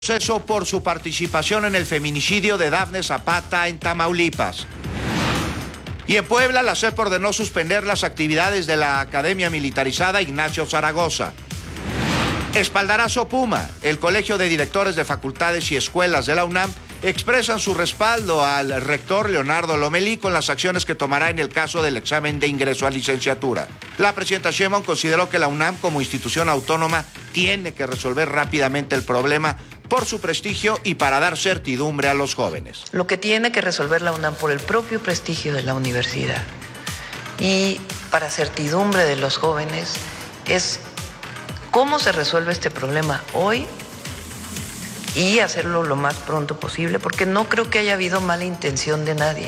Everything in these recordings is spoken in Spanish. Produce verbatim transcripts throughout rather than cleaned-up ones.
Proceso por su participación en el feminicidio de Dafne Zapata en Tamaulipas. Y en Puebla, la SEP ordenó suspender las actividades de la Academia Militarizada Ignacio Zaragoza. Espaldarazo Puma. El Colegio de Directores de Facultades y Escuelas de la UNAM expresan su respaldo al rector Leonardo Lomelí con las acciones que tomará en el caso del examen de ingreso a licenciatura. La presidenta Sheinbaum consideró que la UNAM, como institución autónoma, tiene que resolver rápidamente el problema por su prestigio y para dar certidumbre a los jóvenes. Lo que tiene que resolver la UNAM por el propio prestigio de la universidad y para certidumbre de los jóvenes es cómo se resuelve este problema hoy y hacerlo lo más pronto posible, porque no creo que haya habido mala intención de nadie.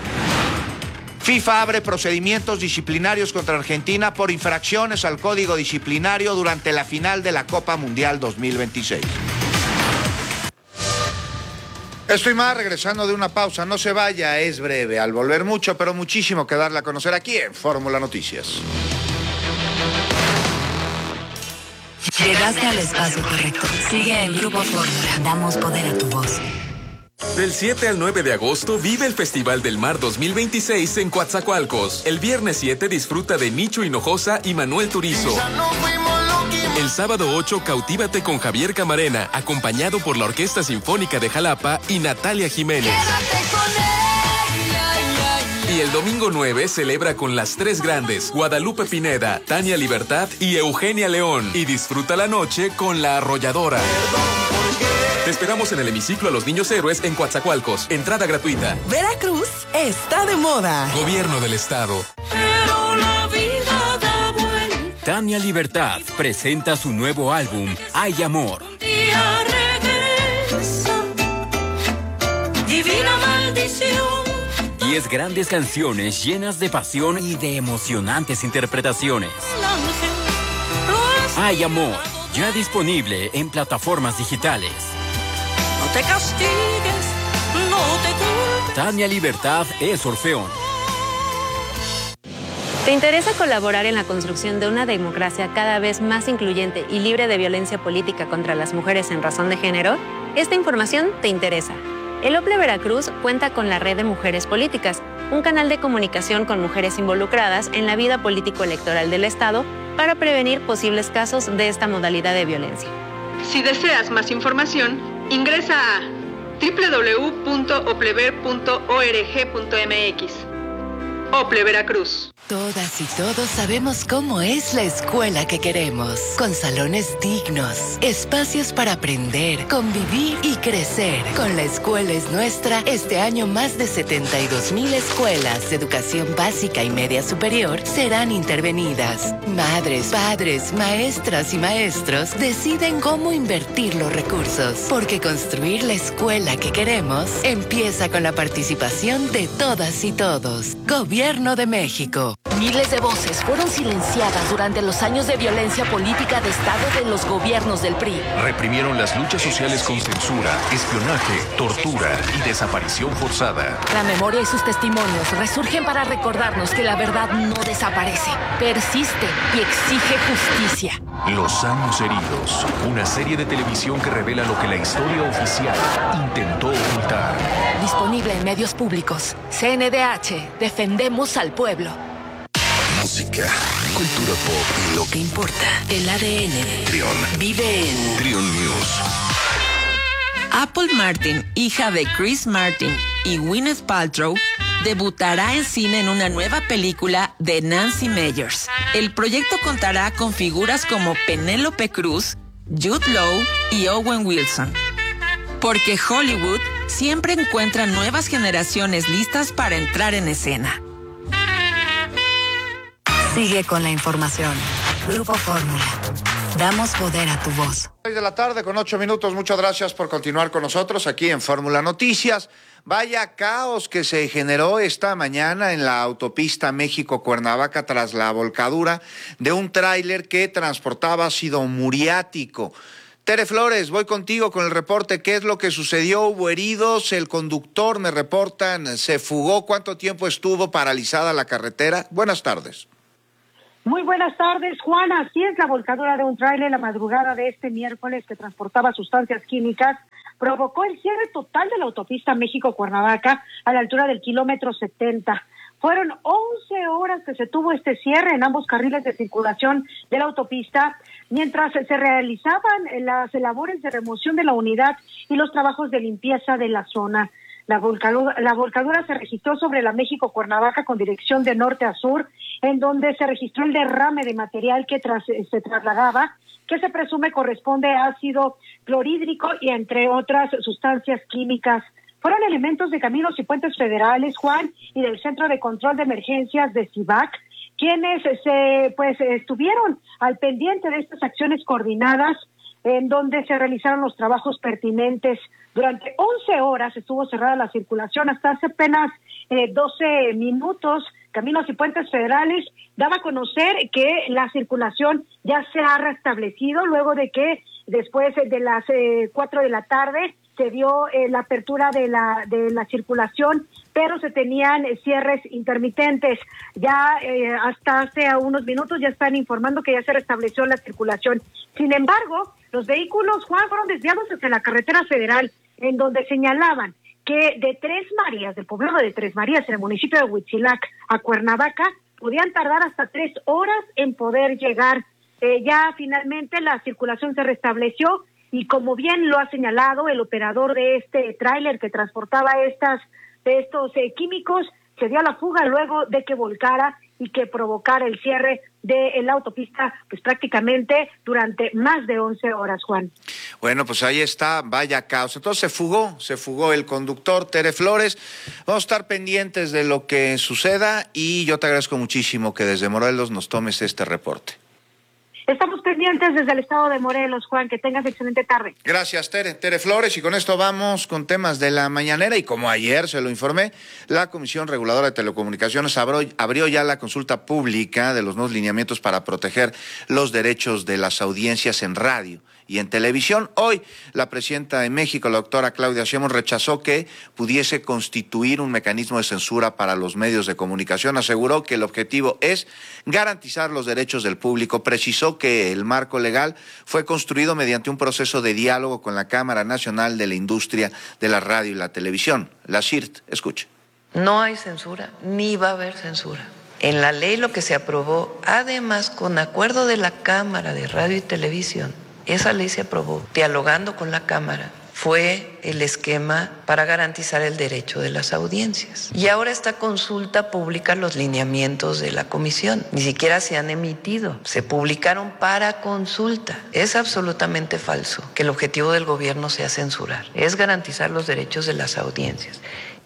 FIFA abre procedimientos disciplinarios contra Argentina por infracciones al Código Disciplinario durante la final de la Copa Mundial dos mil veintiséis. Estoy más regresando de una pausa, no se vaya, es breve. Al volver mucho, pero muchísimo que darle a conocer aquí en Fórmula Noticias. Llegaste al espacio correcto. Sigue en Grupo Fórmula. Damos poder a tu voz. Del siete al nueve de agosto vive el Festival del Mar dos mil veintiséis en Coatzacoalcos. El viernes siete disfruta de Nicho Hinojosa y Manuel Turizo. El sábado ocho cautívate con Javier Camarena, acompañado por la Orquesta Sinfónica de Jalapa y Natalia Jiménez. Y el domingo nueve celebra con las tres grandes, Guadalupe Pineda, Tania Libertad y Eugenia León. Y disfruta la noche con La Arrolladora. Te esperamos en el hemiciclo a los Niños Héroes en Coatzacoalcos. Entrada gratuita. Veracruz está de moda. Gobierno del Estado. Pero la vida da vuelta. Tania Libertad presenta su nuevo álbum, Hay Amor. Un día regresa. Divina maldición. Diez grandes canciones llenas de pasión y de emocionantes interpretaciones. Hay Amor, ya disponible en plataformas digitales. No te castigues, no te culpes. Tania Libertad es Orfeón. ¿Te interesa colaborar en la construcción de una democracia cada vez más incluyente y libre de violencia política contra las mujeres en razón de género? Esta información te interesa. El O P L E Veracruz cuenta con la Red de Mujeres Políticas, un canal de comunicación con mujeres involucradas en la vida político-electoral del Estado para prevenir posibles casos de esta modalidad de violencia. Si deseas más información, ingresa a doble u doble u doble u punto oplever punto org punto mx. O P L E Veracruz. Todas y todos sabemos cómo es la escuela que queremos, con salones dignos, espacios para aprender, convivir y crecer. Con La Escuela es Nuestra, este año más de setenta y dos mil escuelas de educación básica y media superior serán intervenidas. Madres, padres, maestras y maestros deciden cómo invertir los recursos, porque construir la escuela que queremos empieza con la participación de todas y todos. Gobierno de México. Miles de voces fueron silenciadas durante los años de violencia política de Estado de los gobiernos del P R I. Reprimieron las luchas sociales con censura, espionaje, tortura y desaparición forzada. La memoria y sus testimonios resurgen para recordarnos que la verdad no desaparece, persiste y exige justicia. Los años heridos, una serie de televisión que revela lo que la historia oficial intentó ocultar. Disponible en medios públicos. C N D H, defendemos al pueblo. Música, cultura pop y lo que importa. El A D N de Trión vive en Trión News. Apple Martin, hija de Chris Martin y Gwyneth Paltrow, debutará en cine en una nueva película de Nancy Meyers. El proyecto contará con figuras como Penélope Cruz, Jude Law y Owen Wilson. Porque Hollywood siempre encuentra nuevas generaciones listas para entrar en escena. Sigue con la información. Grupo Fórmula. Damos poder a tu voz. seis de la tarde con ocho minutos. Muchas gracias por continuar con nosotros aquí en Fórmula Noticias. Vaya caos que se generó esta mañana en la autopista México-Cuernavaca tras la volcadura de un tráiler que transportaba ácido muriático. Tere Flores, voy contigo con el reporte. ¿Qué es lo que sucedió? ¿Hubo heridos? El conductor, me reportan, se fugó. ¿Cuánto tiempo estuvo paralizada la carretera? Buenas tardes. Muy buenas tardes, Juan. Así es, la volcadura de un tráiler la madrugada de este miércoles que transportaba sustancias químicas provocó el cierre total de la autopista México-Cuernavaca a la altura del kilómetro setenta. Fueron once horas que se tuvo este cierre en ambos carriles de circulación de la autopista, mientras se realizaban las labores de remoción de la unidad y los trabajos de limpieza de la zona. La volcadura, la volcadura se registró sobre la México-Cuernavaca con dirección de norte a sur, en donde se registró el derrame de material que tras, se trasladaba, que se presume corresponde a ácido clorhídrico y entre otras sustancias químicas. Fueron elementos de Caminos y Puentes Federales, Juan, y del Centro de Control de Emergencias de CIVAC, quienes se pues estuvieron al pendiente de estas acciones coordinadas, en donde se realizaron los trabajos pertinentes. Durante once horas estuvo cerrada la circulación, hasta hace apenas eh, doce minutos. Caminos y Puentes Federales daba a conocer que la circulación ya se ha restablecido luego de que después de las eh, cuatro de la tarde se dio eh, la apertura de la de la circulación, pero se tenían eh, cierres intermitentes. Ya eh, hasta hace unos minutos ya están informando que ya se restableció la circulación. Sin embargo, los vehículos, Juan, fueron desviados hacia la carretera federal, en donde señalaban que de Tres Marías, del poblado de Tres Marías, en el municipio de Huitzilac, a Cuernavaca, podían tardar hasta tres horas en poder llegar. Eh, ya finalmente la circulación se restableció y, como bien lo ha señalado el operador de este tráiler que transportaba estas de estos eh, químicos, se dio a la fuga luego de que volcara y que provocara el cierre de la autopista, pues prácticamente durante más de once horas, Juan. Bueno, pues ahí está, vaya caos. Entonces se fugó, se fugó el conductor, Tere Flores. Vamos a estar pendientes de lo que suceda y yo te agradezco muchísimo que desde Morelos nos tomes este reporte. Estamos pendientes desde el estado de Morelos, Juan. Que tengas excelente tarde. Gracias, Tere. Tere Flores. Y con esto vamos con temas de la mañanera. Y como ayer se lo informé, la Comisión Reguladora de Telecomunicaciones abrió, abrió ya la consulta pública de los nuevos lineamientos para proteger los derechos de las audiencias en radio y en televisión. Hoy, la presidenta de México, la doctora Claudia Sheinbaum, rechazó que pudiese constituir un mecanismo de censura para los medios de comunicación. Aseguró que el objetivo es garantizar los derechos del público. Precisó que el marco legal fue construido mediante un proceso de diálogo con la Cámara Nacional de la Industria de la Radio y la Televisión, la C I R T. Escuche. No hay censura, ni va a haber censura. En la ley lo que se aprobó, además con acuerdo de la Cámara de Radio y Televisión, esa ley se aprobó dialogando con la Cámara, fue el esquema para garantizar el derecho de las audiencias. Y ahora esta consulta pública, los lineamientos de la comisión, ni siquiera se han emitido, se publicaron para consulta. Es absolutamente falso que el objetivo del gobierno sea censurar, es garantizar los derechos de las audiencias.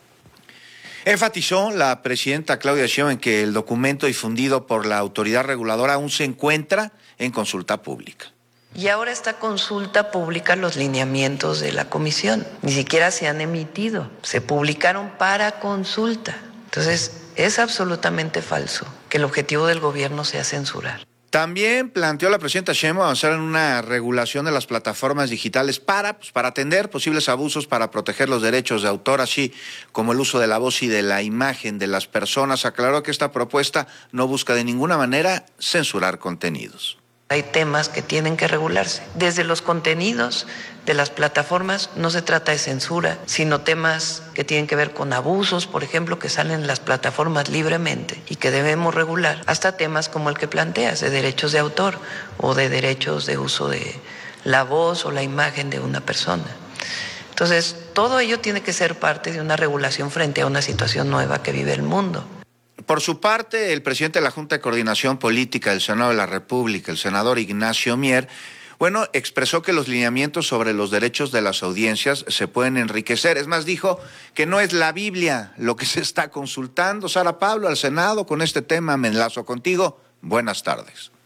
Enfatizó la presidenta Claudia Sheinbaum en que el documento difundido por la autoridad reguladora aún se encuentra en consulta pública. Y ahora esta consulta pública, los lineamientos de la comisión, ni siquiera se han emitido, se publicaron para consulta. Entonces, es absolutamente falso que el objetivo del gobierno sea censurar. También planteó la presidenta Sheinbaum avanzar en una regulación de las plataformas digitales para, pues, para atender posibles abusos, para proteger los derechos de autor, así como el uso de la voz y de la imagen de las personas. Aclaró que esta propuesta no busca de ninguna manera censurar contenidos. Hay temas que tienen que regularse. Desde los contenidos de las plataformas no se trata de censura, sino temas que tienen que ver con abusos, por ejemplo, que salen en las plataformas libremente y que debemos regular, hasta temas como el que planteas, de derechos de autor o de derechos de uso de la voz o la imagen de una persona. Entonces, todo ello tiene que ser parte de una regulación frente a una situación nueva que vive el mundo. Por su parte, el presidente de la Junta de Coordinación Política del Senado de la República, el senador Ignacio Mier, bueno, expresó que los lineamientos sobre los derechos de las audiencias se pueden enriquecer. Es más, dijo que no es la Biblia lo que se está consultando. Sara Pablo, al Senado, con este tema me enlazo contigo. Buenas tardes.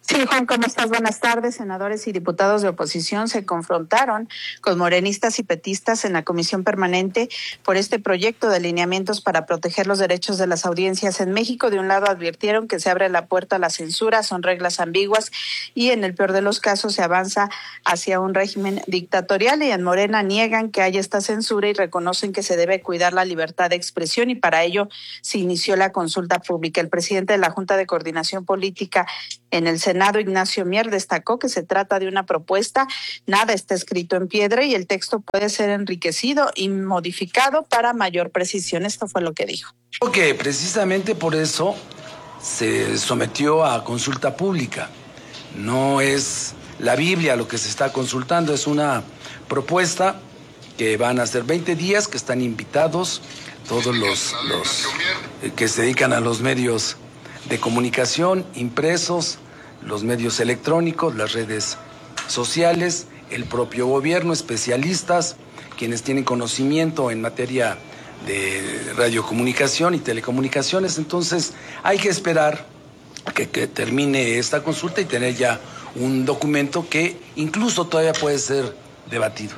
Sí, Juan, ¿cómo estás? Buenas tardes. Senadores y diputados de oposición se confrontaron con morenistas y petistas en la comisión permanente por este proyecto de lineamientos para proteger los derechos de las audiencias en México. De un lado advirtieron que se abre la puerta a la censura, son reglas ambiguas y en el peor de los casos se avanza hacia un régimen dictatorial, y en Morena niegan que haya esta censura y reconocen que se debe cuidar la libertad de expresión, y para ello se inició la consulta pública. El presidente de la Junta de Coordinación Política en el Senado, Ignacio Mier, destacó que se trata de una propuesta, nada está escrito en piedra y el texto puede ser enriquecido y modificado para mayor precisión. Esto fue lo que dijo. Creo que precisamente por eso se sometió a consulta pública. No es la Biblia lo que se está consultando, es una propuesta que van a ser veinte días, que están invitados todos los, los que se dedican a los medios de comunicación, impresos, los medios electrónicos, las redes sociales, el propio gobierno, especialistas, quienes tienen conocimiento en materia de radiocomunicación y telecomunicaciones. Entonces hay que esperar que, que termine esta consulta y tener ya un documento que incluso todavía puede ser debatido.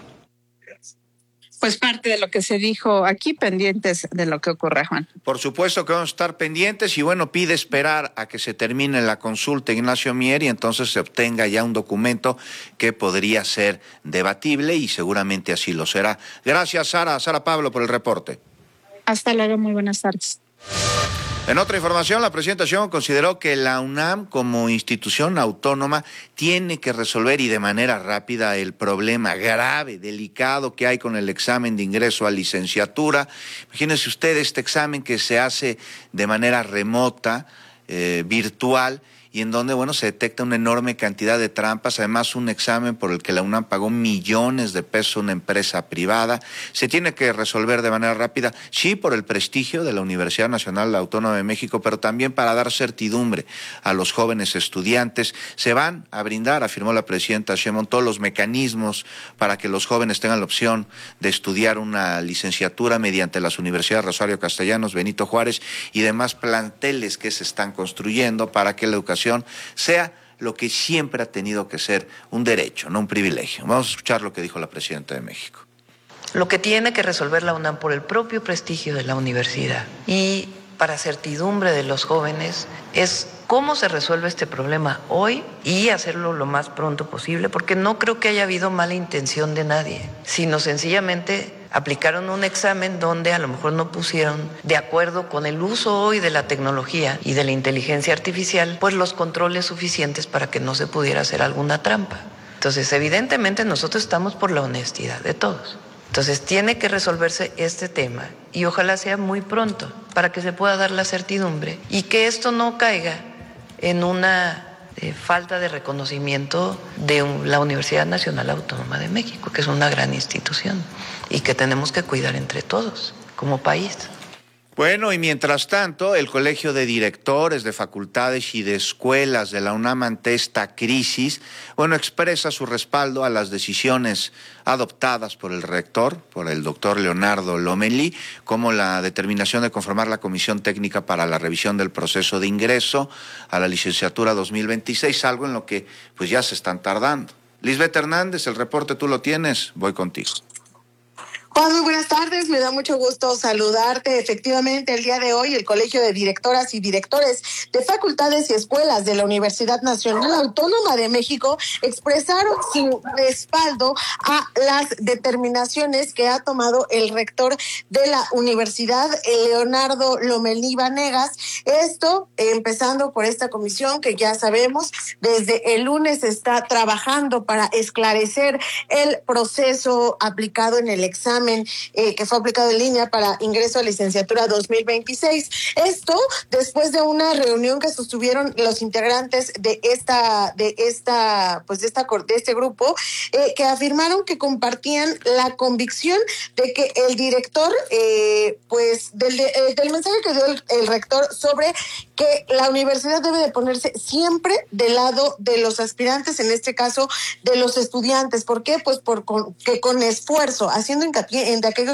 Pues parte de lo que se dijo aquí, pendientes de lo que ocurra, Juan. Por supuesto que vamos a estar pendientes y bueno, pide esperar a que se termine la consulta Ignacio Mier y entonces se obtenga ya un documento que podría ser debatible y seguramente así lo será. Gracias, Sara, Sara Pablo, por el reporte. Hasta luego, muy buenas tardes. En otra información, la presidenta Sheinbaum consideró que la UNAM como institución autónoma tiene que resolver y de manera rápida el problema grave, delicado que hay con el examen de ingreso a licenciatura. Imagínense usted este examen que se hace de manera remota, eh, virtual, y en donde, bueno, se detecta una enorme cantidad de trampas, además un examen por el que la UNAM pagó millones de pesos a una empresa privada. Se tiene que resolver de manera rápida, sí, por el prestigio de la Universidad Nacional Autónoma de México, pero también para dar certidumbre a los jóvenes estudiantes. Se van a brindar, afirmó la presidenta Sheinbaum, todos los mecanismos para que los jóvenes tengan la opción de estudiar una licenciatura mediante las universidades Rosario Castellanos, Benito Juárez y demás planteles que se están construyendo para que la educación sea lo que siempre ha tenido que ser, un derecho, no un privilegio. Vamos a escuchar lo que dijo la presidenta de México. Lo que tiene que resolver la UNAM por el propio prestigio de la universidad y para certidumbre de los jóvenes es cómo se resuelve este problema hoy y hacerlo lo más pronto posible, porque no creo que haya habido mala intención de nadie, sino sencillamente aplicaron un examen donde a lo mejor no pusieron de acuerdo con el uso hoy de la tecnología y de la inteligencia artificial, pues los controles suficientes para que no se pudiera hacer alguna trampa. Entonces, evidentemente nosotros estamos por la honestidad de todos. Entonces, tiene que resolverse este tema y ojalá sea muy pronto para que se pueda dar la certidumbre y que esto no caiga en una eh, falta de reconocimiento de un, la Universidad Nacional Autónoma de México, que es una gran institución y que tenemos que cuidar entre todos como país. Bueno, y mientras tanto, el Colegio de Directores de Facultades y de Escuelas de la UNAM ante esta crisis, bueno, expresa su respaldo a las decisiones adoptadas por el rector, por el doctor Leonardo Lomelí, como la determinación de conformar la Comisión Técnica para la revisión del proceso de ingreso a la licenciatura dos mil veintiséis, algo en lo que pues ya se están tardando. Lisbeth Hernández, el reporte tú lo tienes, voy contigo. Juan, muy buenas tardes, me da mucho gusto saludarte. Efectivamente, el día de hoy el Colegio de Directoras y Directores de Facultades y Escuelas de la Universidad Nacional Autónoma de México expresaron su respaldo a las determinaciones que ha tomado el rector de la universidad, Leonardo Lomelí Vanegas. Esto empezando por esta comisión que ya sabemos desde el lunes está trabajando para esclarecer el proceso aplicado en el examen Eh, que fue aplicado en línea para ingreso a licenciatura dos mil veintiséis. Esto después de una reunión que sostuvieron los integrantes de esta, de esta, pues de esta, de este grupo, eh, que afirmaron que compartían la convicción de que el director, eh, pues del, eh, del mensaje que dio el, el rector sobre que la universidad debe de ponerse siempre del lado de los aspirantes, en este caso de los estudiantes. ¿Por qué? Pues por con, que con esfuerzo, haciendo hincapié en de aquellos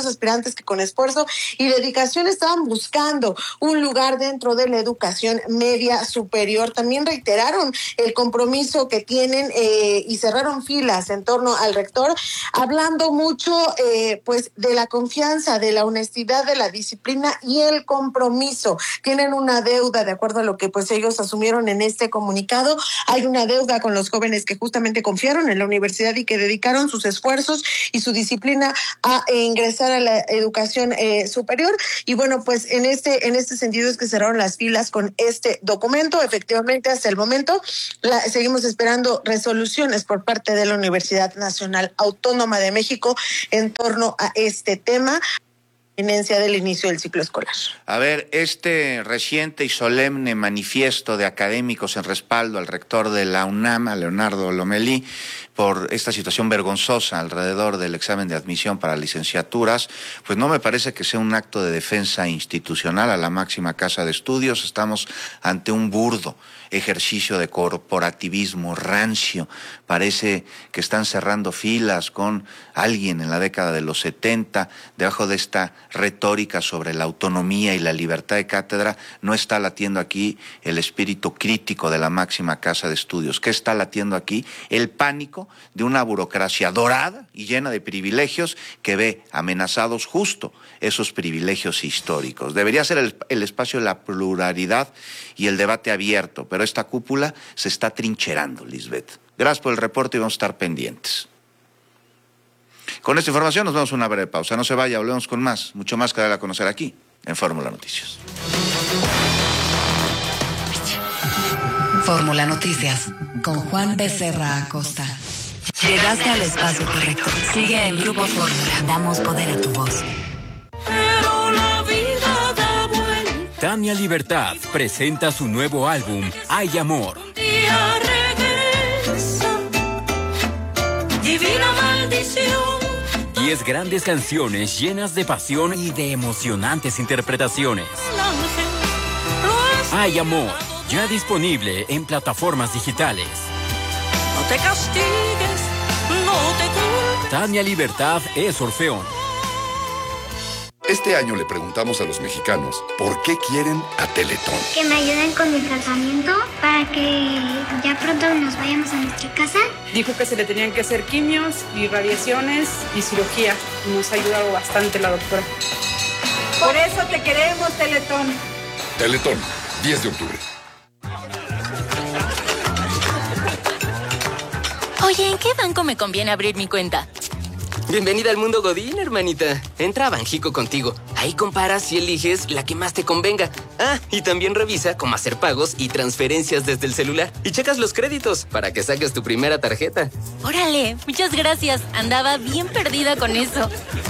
aquellos aspirantes que con esfuerzo y dedicación estaban buscando un lugar dentro de la educación media superior. También reiteraron el compromiso que tienen eh, y cerraron filas en torno al rector, hablando mucho eh, pues de la confianza, de la honestidad, de la disciplina y el compromiso. Tienen una deuda, de acuerdo a lo que pues ellos asumieron en este comunicado. Hay una deuda con los jóvenes que justamente confiaron en la universidad y que dedicaron sus esfuerzos y su disciplina a eh, ingresar a la educación eh, superior. Y bueno, pues en este en este sentido es que cerraron las filas con este documento. Efectivamente, hasta el momento la, seguimos esperando resoluciones por parte de la Universidad Nacional Autónoma de México en torno a este tema, inminencia del inicio del ciclo escolar. A ver, este reciente y solemne manifiesto de académicos en respaldo al rector de la UNAM, a Leonardo Lomelí, por esta situación vergonzosa alrededor del examen de admisión para licenciaturas, pues no me parece que sea un acto de defensa institucional a la máxima casa de estudios. Estamos ante un burdo ejercicio de corporativismo rancio. Parece que están cerrando filas con alguien en la década de los setenta, debajo de esta retórica sobre la autonomía y la libertad de cátedra. No está latiendo aquí el espíritu crítico de la máxima casa de estudios. ¿Qué está latiendo aquí? El pánico de una burocracia dorada y llena de privilegios que ve amenazados justo esos privilegios históricos. Debería ser el, el espacio de la pluralidad y el debate abierto, pero esta cúpula se está trincherando, Lisbeth. Gracias por el reporte y vamos a estar pendientes. Con esta información nos vamos a una breve pausa. No se vaya, volvemos con más, mucho más que dar a conocer aquí en Fórmula Noticias. Fórmula Noticias con Juan Becerra Acosta. Llegaste al espacio correcto. Sigue en Grupo Fórmula. Damos poder a tu voz. Pero la vida da vuelta. Tania Libertad presenta su nuevo álbum, Hay Amor. Día regresa. Divina maldición. Diez grandes canciones llenas de pasión y de emocionantes interpretaciones. Hay Amor, ya disponible en plataformas digitales. No te castigues, no te culpes. Tania Libertad es Orfeón. Este año le preguntamos a los mexicanos por qué quieren a Teletón. Que me ayuden con mi tratamiento para que ya pronto nos vayamos a nuestra casa. Dijo que se le tenían que hacer quimios y radiaciones y cirugía. Nos ha ayudado bastante la doctora. Por eso te queremos, Teletón. Teletón, diez de octubre. Oye, ¿en qué banco me conviene abrir mi cuenta? Bienvenida al mundo Godín, hermanita. Entra a Banjico contigo. Ahí comparas y eliges la que más te convenga. Ah, y también revisa cómo hacer pagos y transferencias desde el celular. Y checas los créditos para que saques tu primera tarjeta. Órale, muchas gracias. Andaba bien perdida con eso.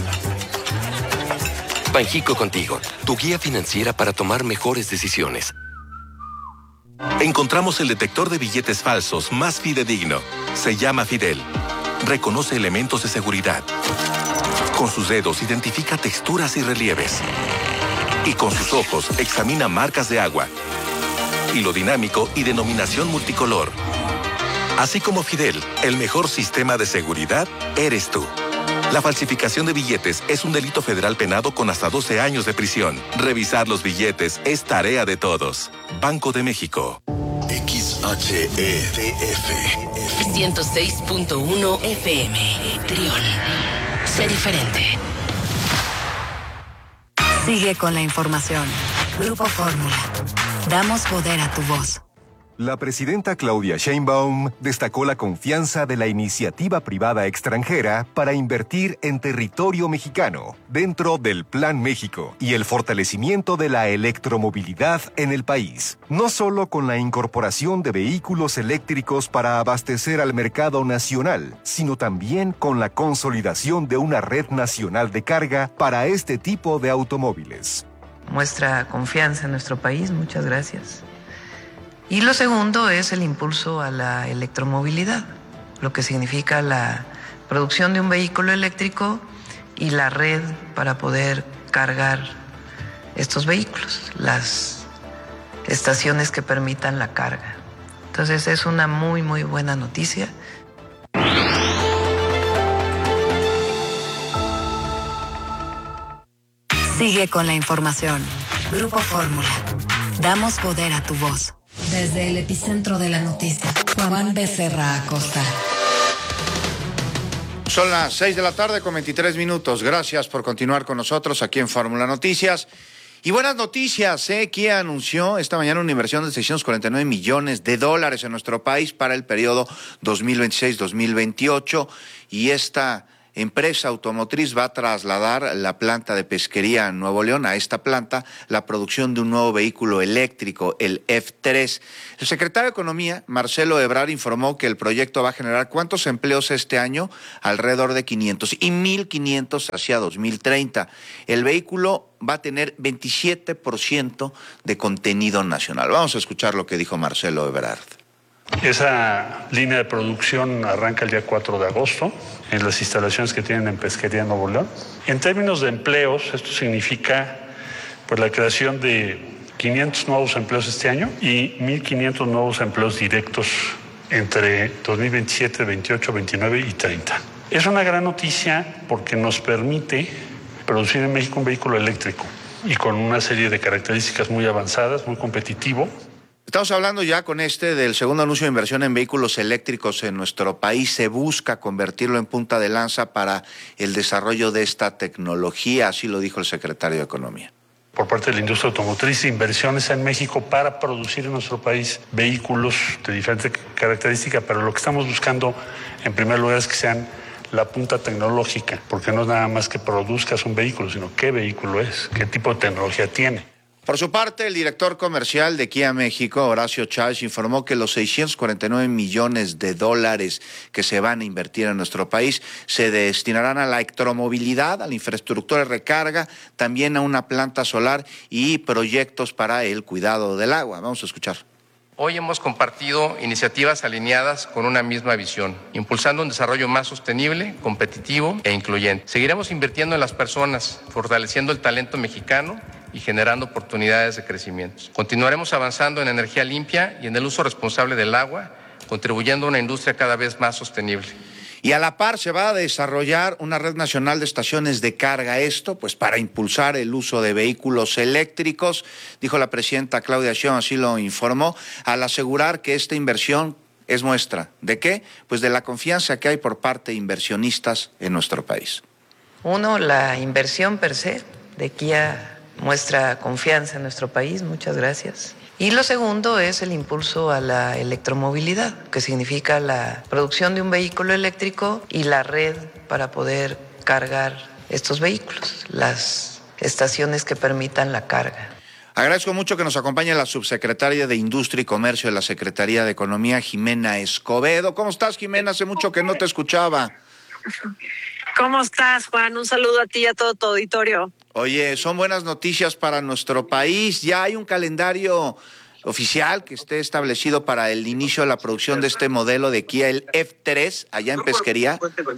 Banjico contigo, tu guía financiera para tomar mejores decisiones. Encontramos el detector de billetes falsos más fidedigno. Se llama Fidel. Reconoce elementos de seguridad. Con sus dedos identifica texturas y relieves. Y con sus ojos examina marcas de agua. Hilo dinámico y denominación multicolor. Así como Fidel, el mejor sistema de seguridad eres tú. La falsificación de billetes es un delito federal penado con hasta doce años de prisión. Revisar los billetes es tarea de todos. Banco de México. X H E D F ciento seis punto uno F M. Trión. Sé diferente. Sigue con la información. Grupo Fórmula. Damos poder a tu voz. La presidenta Claudia Sheinbaum destacó la confianza de la iniciativa privada extranjera para invertir en territorio mexicano dentro del Plan México y el fortalecimiento de la electromovilidad en el país, no solo con la incorporación de vehículos eléctricos para abastecer al mercado nacional, sino también con la consolidación de una red nacional de carga para este tipo de automóviles. Muestra confianza en nuestro país, muchas gracias. Y lo segundo es el impulso a la electromovilidad, lo que significa la producción de un vehículo eléctrico y la red para poder cargar estos vehículos, las estaciones que permitan la carga. Entonces es una muy, muy buena noticia. Sigue con la información. Grupo Fórmula. Damos poder a tu voz. Desde el epicentro de la noticia, Juan Becerra Acosta. Son las seis de la tarde con veintitrés minutos. Gracias por continuar con nosotros aquí en Fórmula Noticias. Y buenas noticias, ¿eh? Kia anunció esta mañana una inversión de seiscientos cuarenta y nueve millones de dólares en nuestro país para el periodo dos mil veintiséis dos mil veintiocho, y esta empresa automotriz va a trasladar la planta de pesquería en Nuevo León. A esta planta la producción de un nuevo vehículo eléctrico, el F tres. El secretario de Economía, Marcelo Ebrard, informó que el proyecto va a generar ¿cuántos empleos este año? Alrededor de quinientos y mil quinientos hacia dos mil treinta. El vehículo va a tener veintisiete por ciento de contenido nacional. Vamos a escuchar lo que dijo Marcelo Ebrard. Esa línea de producción arranca el día cuatro de agosto en las instalaciones que tienen en Pesquería Nuevo León. En términos de empleos, esto significa pues, la creación de quinientos nuevos empleos este año y mil quinientos nuevos empleos directos entre dos mil veintisiete, veintiocho, veintinueve y treinta. Es una gran noticia porque nos permite producir en México un vehículo eléctrico y con una serie de características muy avanzadas, muy competitivo. Estamos hablando ya con este del segundo anuncio de inversión en vehículos eléctricos en nuestro país. Se busca convertirlo en punta de lanza para el desarrollo de esta tecnología, así lo dijo el secretario de Economía. Por parte de la industria automotriz, inversiones en México para producir en nuestro país vehículos de diferentes características, pero lo que estamos buscando en primer lugar es que sean la punta tecnológica, porque no es nada más que produzcas un vehículo, sino qué vehículo es, qué tipo de tecnología tiene. Por su parte, el director comercial de Kia México, Horacio Chávez, informó que los seiscientos cuarenta y nueve millones de dólares que se van a invertir en nuestro país se destinarán a la electromovilidad, a la infraestructura de recarga, también a una planta solar y proyectos para el cuidado del agua. Vamos a escuchar. Hoy hemos compartido iniciativas alineadas con una misma visión, impulsando un desarrollo más sostenible, competitivo e incluyente. Seguiremos invirtiendo en las personas, fortaleciendo el talento mexicano y generando oportunidades de crecimiento. Continuaremos avanzando en energía limpia y en el uso responsable del agua, contribuyendo a una industria cada vez más sostenible. Y a la par se va a desarrollar una red nacional de estaciones de carga. Esto, pues, para impulsar el uso de vehículos eléctricos, dijo la presidenta Claudia Sheinbaum, así lo informó, al asegurar que esta inversión es muestra ¿de qué? Pues de la confianza que hay por parte de inversionistas en nuestro país. Uno, la inversión per se de Kia muestra confianza en nuestro país, muchas gracias. Y lo segundo es el impulso a la electromovilidad, que significa la producción de un vehículo eléctrico y la red para poder cargar estos vehículos, las estaciones que permitan la carga. Agradezco mucho que nos acompañe la subsecretaria de Industria y Comercio de la Secretaría de Economía, Jimena Escobedo. ¿Cómo estás, Jimena? Hace mucho que no te escuchaba. ¿Cómo estás, Juan? Un saludo a ti y a todo tu auditorio. Oye, son buenas noticias para nuestro país. Ya hay un calendario oficial que esté establecido para el inicio de la producción de este modelo de Kia, el F tres, allá en Pesquería.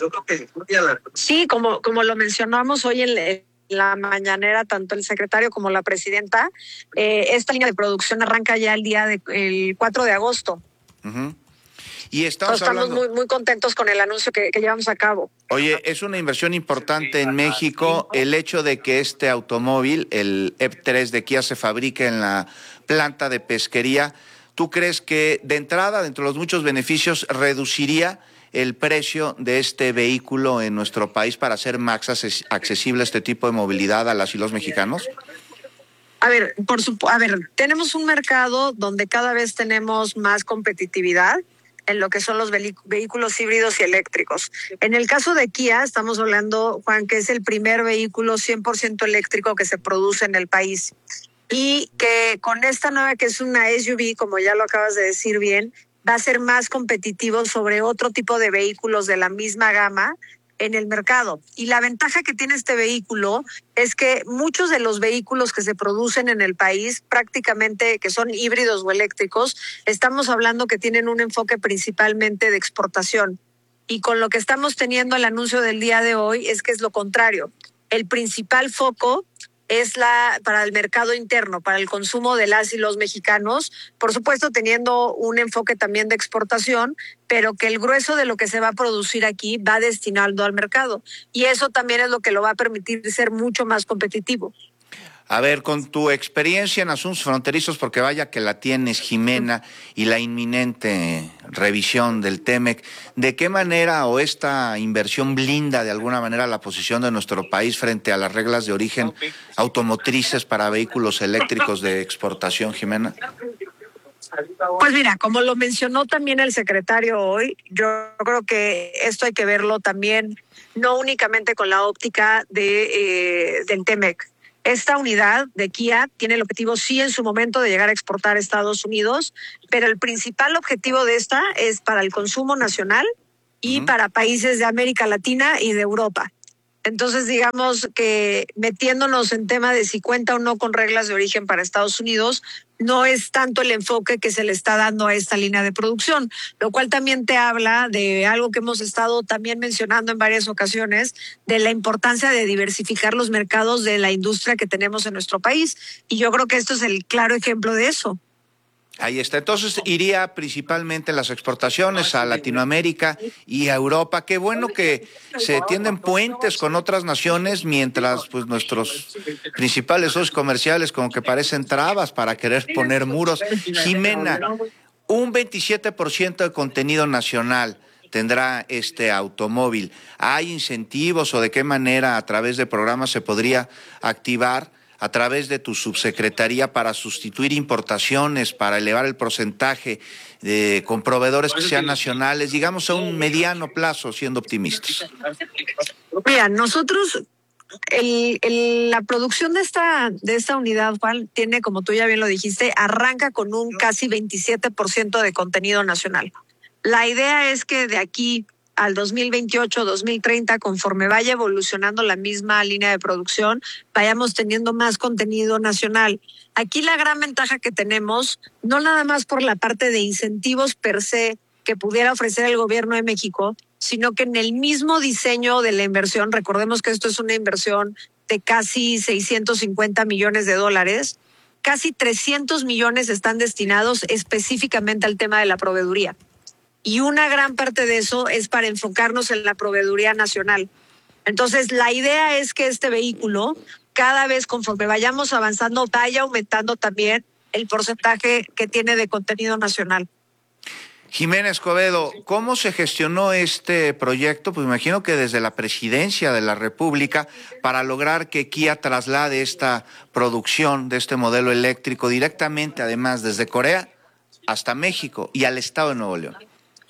Sí, como, como lo mencionamos hoy en la mañanera, tanto el secretario como la presidenta, eh, esta línea de producción arranca ya el día de, el cuatro de agosto. Uh-huh. Y estamos, estamos hablando... muy, muy contentos con el anuncio que, que llevamos a cabo. Oye, es una inversión importante en México el hecho de que este automóvil, el F tres de Kia, se fabrique en la planta de pesquería. ¿Tú crees que de entrada, dentro de los muchos beneficios, reduciría el precio de este vehículo en nuestro país para hacer más accesible este tipo de movilidad a las y los mexicanos? A ver, por su, a ver, tenemos un mercado donde cada vez tenemos más competitividad en lo que son los vehículos híbridos y eléctricos. En el caso de Kia, estamos hablando, Juan, que es el primer vehículo cien por ciento eléctrico que se produce en el país. Y que con esta nueva, que es una S U V, como ya lo acabas de decir bien, va a ser más competitivo sobre otro tipo de vehículos de la misma gama en el mercado. Y la ventaja que tiene este vehículo es que muchos de los vehículos que se producen en el país, prácticamente que son híbridos o eléctricos, estamos hablando que tienen un enfoque principalmente de exportación. Y con lo que estamos teniendo el anuncio del día de hoy es que es lo contrario. El principal foco es la para el mercado interno, para el consumo de las y los mexicanos, por supuesto teniendo un enfoque también de exportación, pero que el grueso de lo que se va a producir aquí va destinado al mercado. Y eso también es lo que lo va a permitir ser mucho más competitivo. A ver, con tu experiencia en asuntos fronterizos, porque vaya que la tienes, Jimena, y la inminente revisión del TEMEC, ¿de qué manera o esta inversión blinda de alguna manera la posición de nuestro país frente a las reglas de origen automotrices para vehículos eléctricos de exportación, Jimena? Pues mira, como lo mencionó también el secretario hoy, yo creo que esto hay que verlo también, no únicamente con la óptica de eh, del TEMEC. Esta unidad de Kia tiene el objetivo, sí, en su momento de llegar a exportar a Estados Unidos, pero el principal objetivo de esta es para el consumo nacional y uh-huh. para países de América Latina y de Europa. Entonces, digamos que metiéndonos en tema de si cuenta o no con reglas de origen para Estados Unidos, no es tanto el enfoque que se le está dando a esta línea de producción, lo cual también te habla de algo que hemos estado también mencionando en varias ocasiones, de la importancia de diversificar los mercados de la industria que tenemos en nuestro país. Y yo creo que esto es el claro ejemplo de eso. Ahí está. Entonces iría principalmente las exportaciones a Latinoamérica y a Europa. Qué bueno que se tienden puentes con otras naciones mientras pues nuestros principales socios comerciales como que parecen trabas para querer poner muros. Jimena, un veintisiete por ciento de contenido nacional tendrá este automóvil. ¿Hay incentivos o de qué manera a través de programas se podría activar a través de tu subsecretaría para sustituir importaciones, para elevar el porcentaje de, con proveedores que sean nacionales, digamos a un mediano plazo, siendo optimistas? Mira, nosotros, el, el, la producción de esta, de esta unidad, Juan, tiene, como tú ya bien lo dijiste, arranca con un casi veintisiete por ciento de contenido nacional. La idea es que de aquí al dos mil veintiocho, dos mil treinta, conforme vaya evolucionando la misma línea de producción, vayamos teniendo más contenido nacional. Aquí la gran ventaja que tenemos, no nada más por la parte de incentivos per se que pudiera ofrecer el gobierno de México, sino que en el mismo diseño de la inversión, recordemos que esto es una inversión de casi seiscientos cincuenta millones de dólares, casi trescientos millones están destinados específicamente al tema de la proveeduría. Y una gran parte de eso es para enfocarnos en la proveeduría nacional. Entonces, la idea es que este vehículo, cada vez conforme vayamos avanzando, vaya aumentando también el porcentaje que tiene de contenido nacional. Jimena Escobedo, ¿cómo se gestionó este proyecto? Pues me imagino que desde la Presidencia de la República para lograr que Kia traslade esta producción de este modelo eléctrico directamente, además, desde Corea hasta México y al estado de Nuevo León.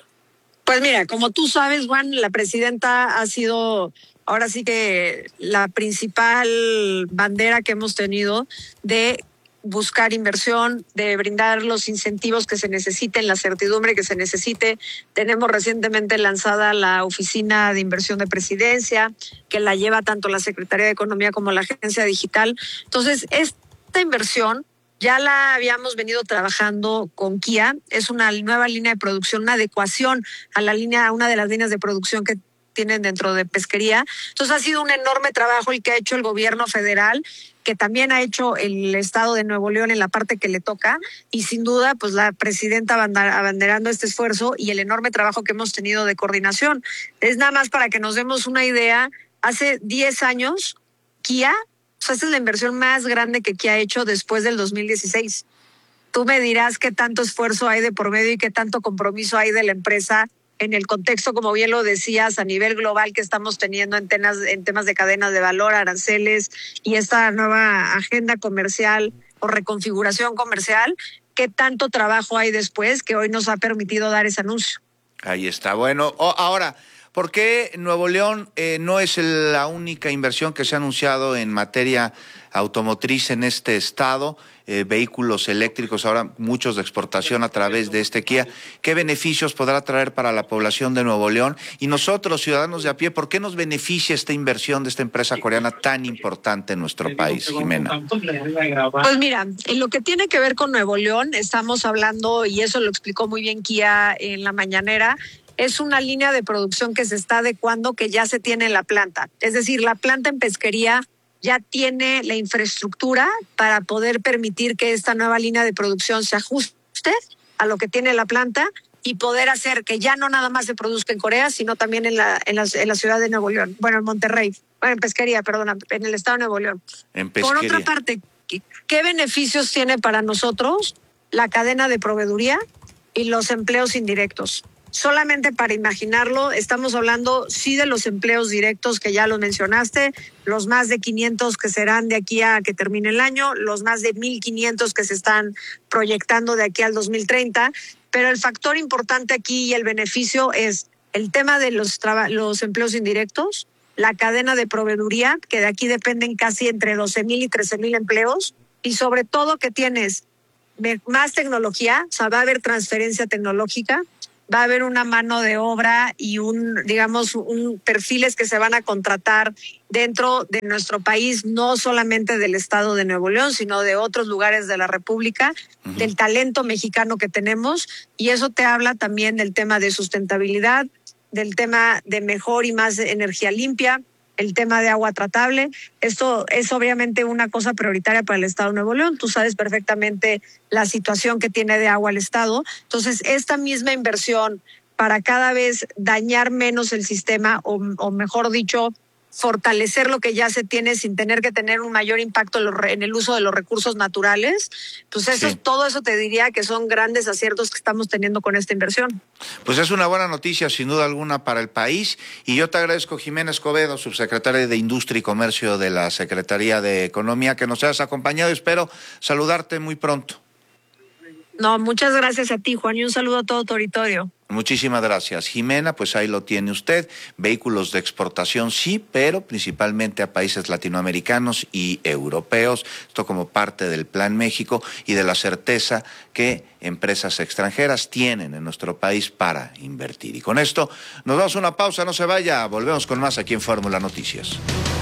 Pues mira, como tú sabes, Juan, la presidenta ha sido ahora sí que la principal bandera que hemos tenido de buscar inversión, de brindar los incentivos que se necesiten, la certidumbre que se necesite. Tenemos recientemente lanzada la Oficina de Inversión de Presidencia, que la lleva tanto la Secretaría de Economía como la Agencia Digital. Entonces, esta inversión ya la habíamos venido trabajando con Kia, es una nueva línea de producción, una adecuación a la línea, a una de las líneas de producción que tienen dentro de pesquería. Entonces ha sido un enorme trabajo el que ha hecho el gobierno federal, que también ha hecho el estado de Nuevo León en la parte que le toca, y sin duda pues la presidenta abanderando este esfuerzo y el enorme trabajo que hemos tenido de coordinación. Es nada más para que nos demos una idea, hace diez años Kia, o sea, esta es la inversión más grande que Kia ha hecho después del dos mil dieciséis. Tú me dirás qué tanto esfuerzo hay de por medio y qué tanto compromiso hay de la empresa en el contexto, como bien lo decías, a nivel global que estamos teniendo en temas, en temas de cadenas de valor, aranceles y esta nueva agenda comercial o reconfiguración comercial. ¿Qué tanto trabajo hay después que hoy nos ha permitido dar ese anuncio? Ahí está. Bueno, oh, ahora, ¿por qué Nuevo León eh, no es el, la única inversión que se ha anunciado en materia automotriz en este estado? Eh, vehículos eléctricos, ahora muchos de exportación a través de este Kia. ¿Qué beneficios podrá traer para la población de Nuevo León? Y nosotros, ciudadanos de a pie, ¿por qué nos beneficia esta inversión de esta empresa coreana tan importante en nuestro país, Jimena? Pues mira, en lo que tiene que ver con Nuevo León, estamos hablando, y eso lo explicó muy bien Kia en la mañanera, es una línea de producción que se está adecuando, que ya se tiene en la planta. Es decir, la planta en pesquería ya tiene la infraestructura para poder permitir que esta nueva línea de producción se ajuste a lo que tiene la planta y poder hacer que ya no nada más se produzca en Corea, sino también en la, en la, en la ciudad de Nuevo León, bueno, en Monterrey, bueno, en Pesquería, perdona, en el estado de Nuevo León. En Pesquería. Por otra parte, ¿qué, qué beneficios tiene para nosotros la cadena de proveeduría y los empleos indirectos? Solamente para imaginarlo, estamos hablando sí de los empleos directos que ya los mencionaste, los más de quinientos que serán de aquí a que termine el año, los más de mil quinientos que se están proyectando de aquí al dos mil treinta, pero el factor importante aquí y el beneficio es el tema de los, traba- los empleos indirectos, la cadena de proveeduría, que de aquí dependen casi entre doce mil y trece mil empleos, y sobre todo que tienes más tecnología, o sea, va a haber transferencia tecnológica, va a haber una mano de obra y un, digamos, un perfiles que se van a contratar dentro de nuestro país, no solamente del estado de Nuevo León, sino de otros lugares de la República, uh-huh. del talento mexicano que tenemos, y eso te habla también del tema de sustentabilidad, del tema de mejor y más energía limpia, el tema de agua tratable. Esto es obviamente una cosa prioritaria para el Estado de Nuevo León. Tú sabes perfectamente la situación que tiene de agua el Estado. Entonces, esta misma inversión para cada vez dañar menos el sistema, o, o mejor dicho, fortalecer lo que ya se tiene sin tener que tener un mayor impacto en, lo, en el uso de los recursos naturales, pues eso, sí. todo eso te diría que son grandes aciertos que estamos teniendo con esta inversión. Pues es una buena noticia, sin duda alguna, para el país. Y yo te agradezco, Jimena Escobedo, subsecretaria de Industria y Comercio de la Secretaría de Economía, que nos hayas acompañado. Espero saludarte muy pronto. No, muchas gracias a ti, Juan, y un saludo a todo tu auditorio. Muchísimas gracias, Jimena. Pues ahí lo tiene usted. Vehículos de exportación sí, pero principalmente a países latinoamericanos y europeos. Esto como parte del Plan México y de la certeza que empresas extranjeras tienen en nuestro país para invertir. Y con esto nos vamos a una pausa, no se vaya. Volvemos con más aquí en Fórmula Noticias.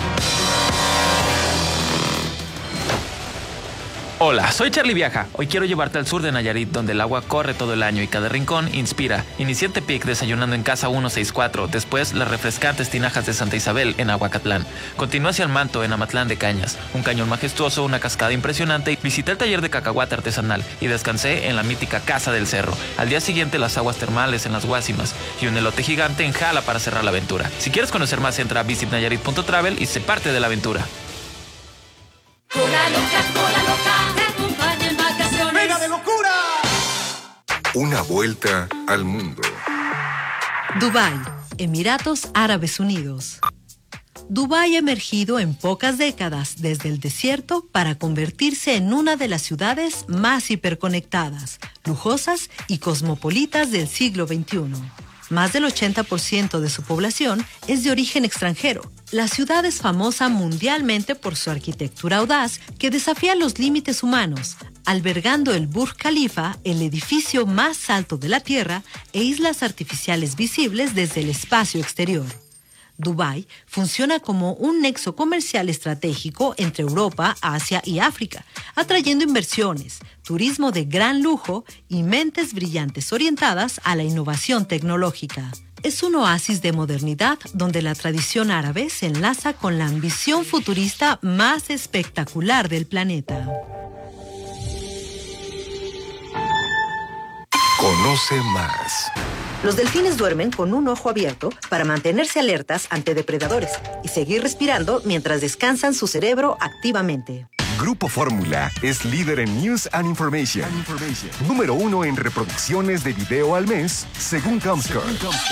Hola, soy Charlie Viaja. Hoy quiero llevarte al sur de Nayarit, donde el agua corre todo el año y cada rincón inspira. Inicié en Tepic desayunando en Casa ciento sesenta y cuatro, después las refrescantes tinajas de Santa Isabel en Aguacatlán. Continué hacia el Manto en Amatlán de Cañas, un cañón majestuoso, una cascada impresionante. Visité el taller de cacahuate artesanal y descansé en la mítica Casa del Cerro. Al día siguiente las aguas termales en las Guásimas y un elote gigante en Jala para cerrar la aventura. Si quieres conocer más, entra a visit nayarit punto travel y sé parte de la aventura. Cola loca, cola loca, te acompaña en vacaciones. ¡Venga de locura! Una vuelta al mundo. Dubái, Emiratos Árabes Unidos. Dubái ha emergido en pocas décadas desde el desierto para convertirse en una de las ciudades más hiperconectadas, lujosas y cosmopolitas del siglo veintiuno. Más del ochenta por ciento de su población es de origen extranjero. La ciudad es famosa mundialmente por su arquitectura audaz que desafía los límites humanos, albergando el Burj Khalifa, el edificio más alto de la Tierra, e islas artificiales visibles desde el espacio exterior. Dubái funciona como un nexo comercial estratégico entre Europa, Asia y África, atrayendo inversiones, turismo de gran lujo y mentes brillantes orientadas a la innovación tecnológica. Es un oasis de modernidad donde la tradición árabe se enlaza con la ambición futurista más espectacular del planeta. Conoce más. Los delfines duermen con un ojo abierto para mantenerse alertas ante depredadores y seguir respirando mientras descansan su cerebro activamente. Grupo Fórmula es líder en News and Information. And Information. Número uno en reproducciones de video al mes, según Comscore.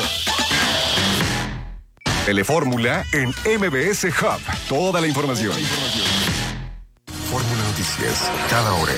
Telefórmula en M B S Hub. Toda la información. Fórmula Noticias, cada hora.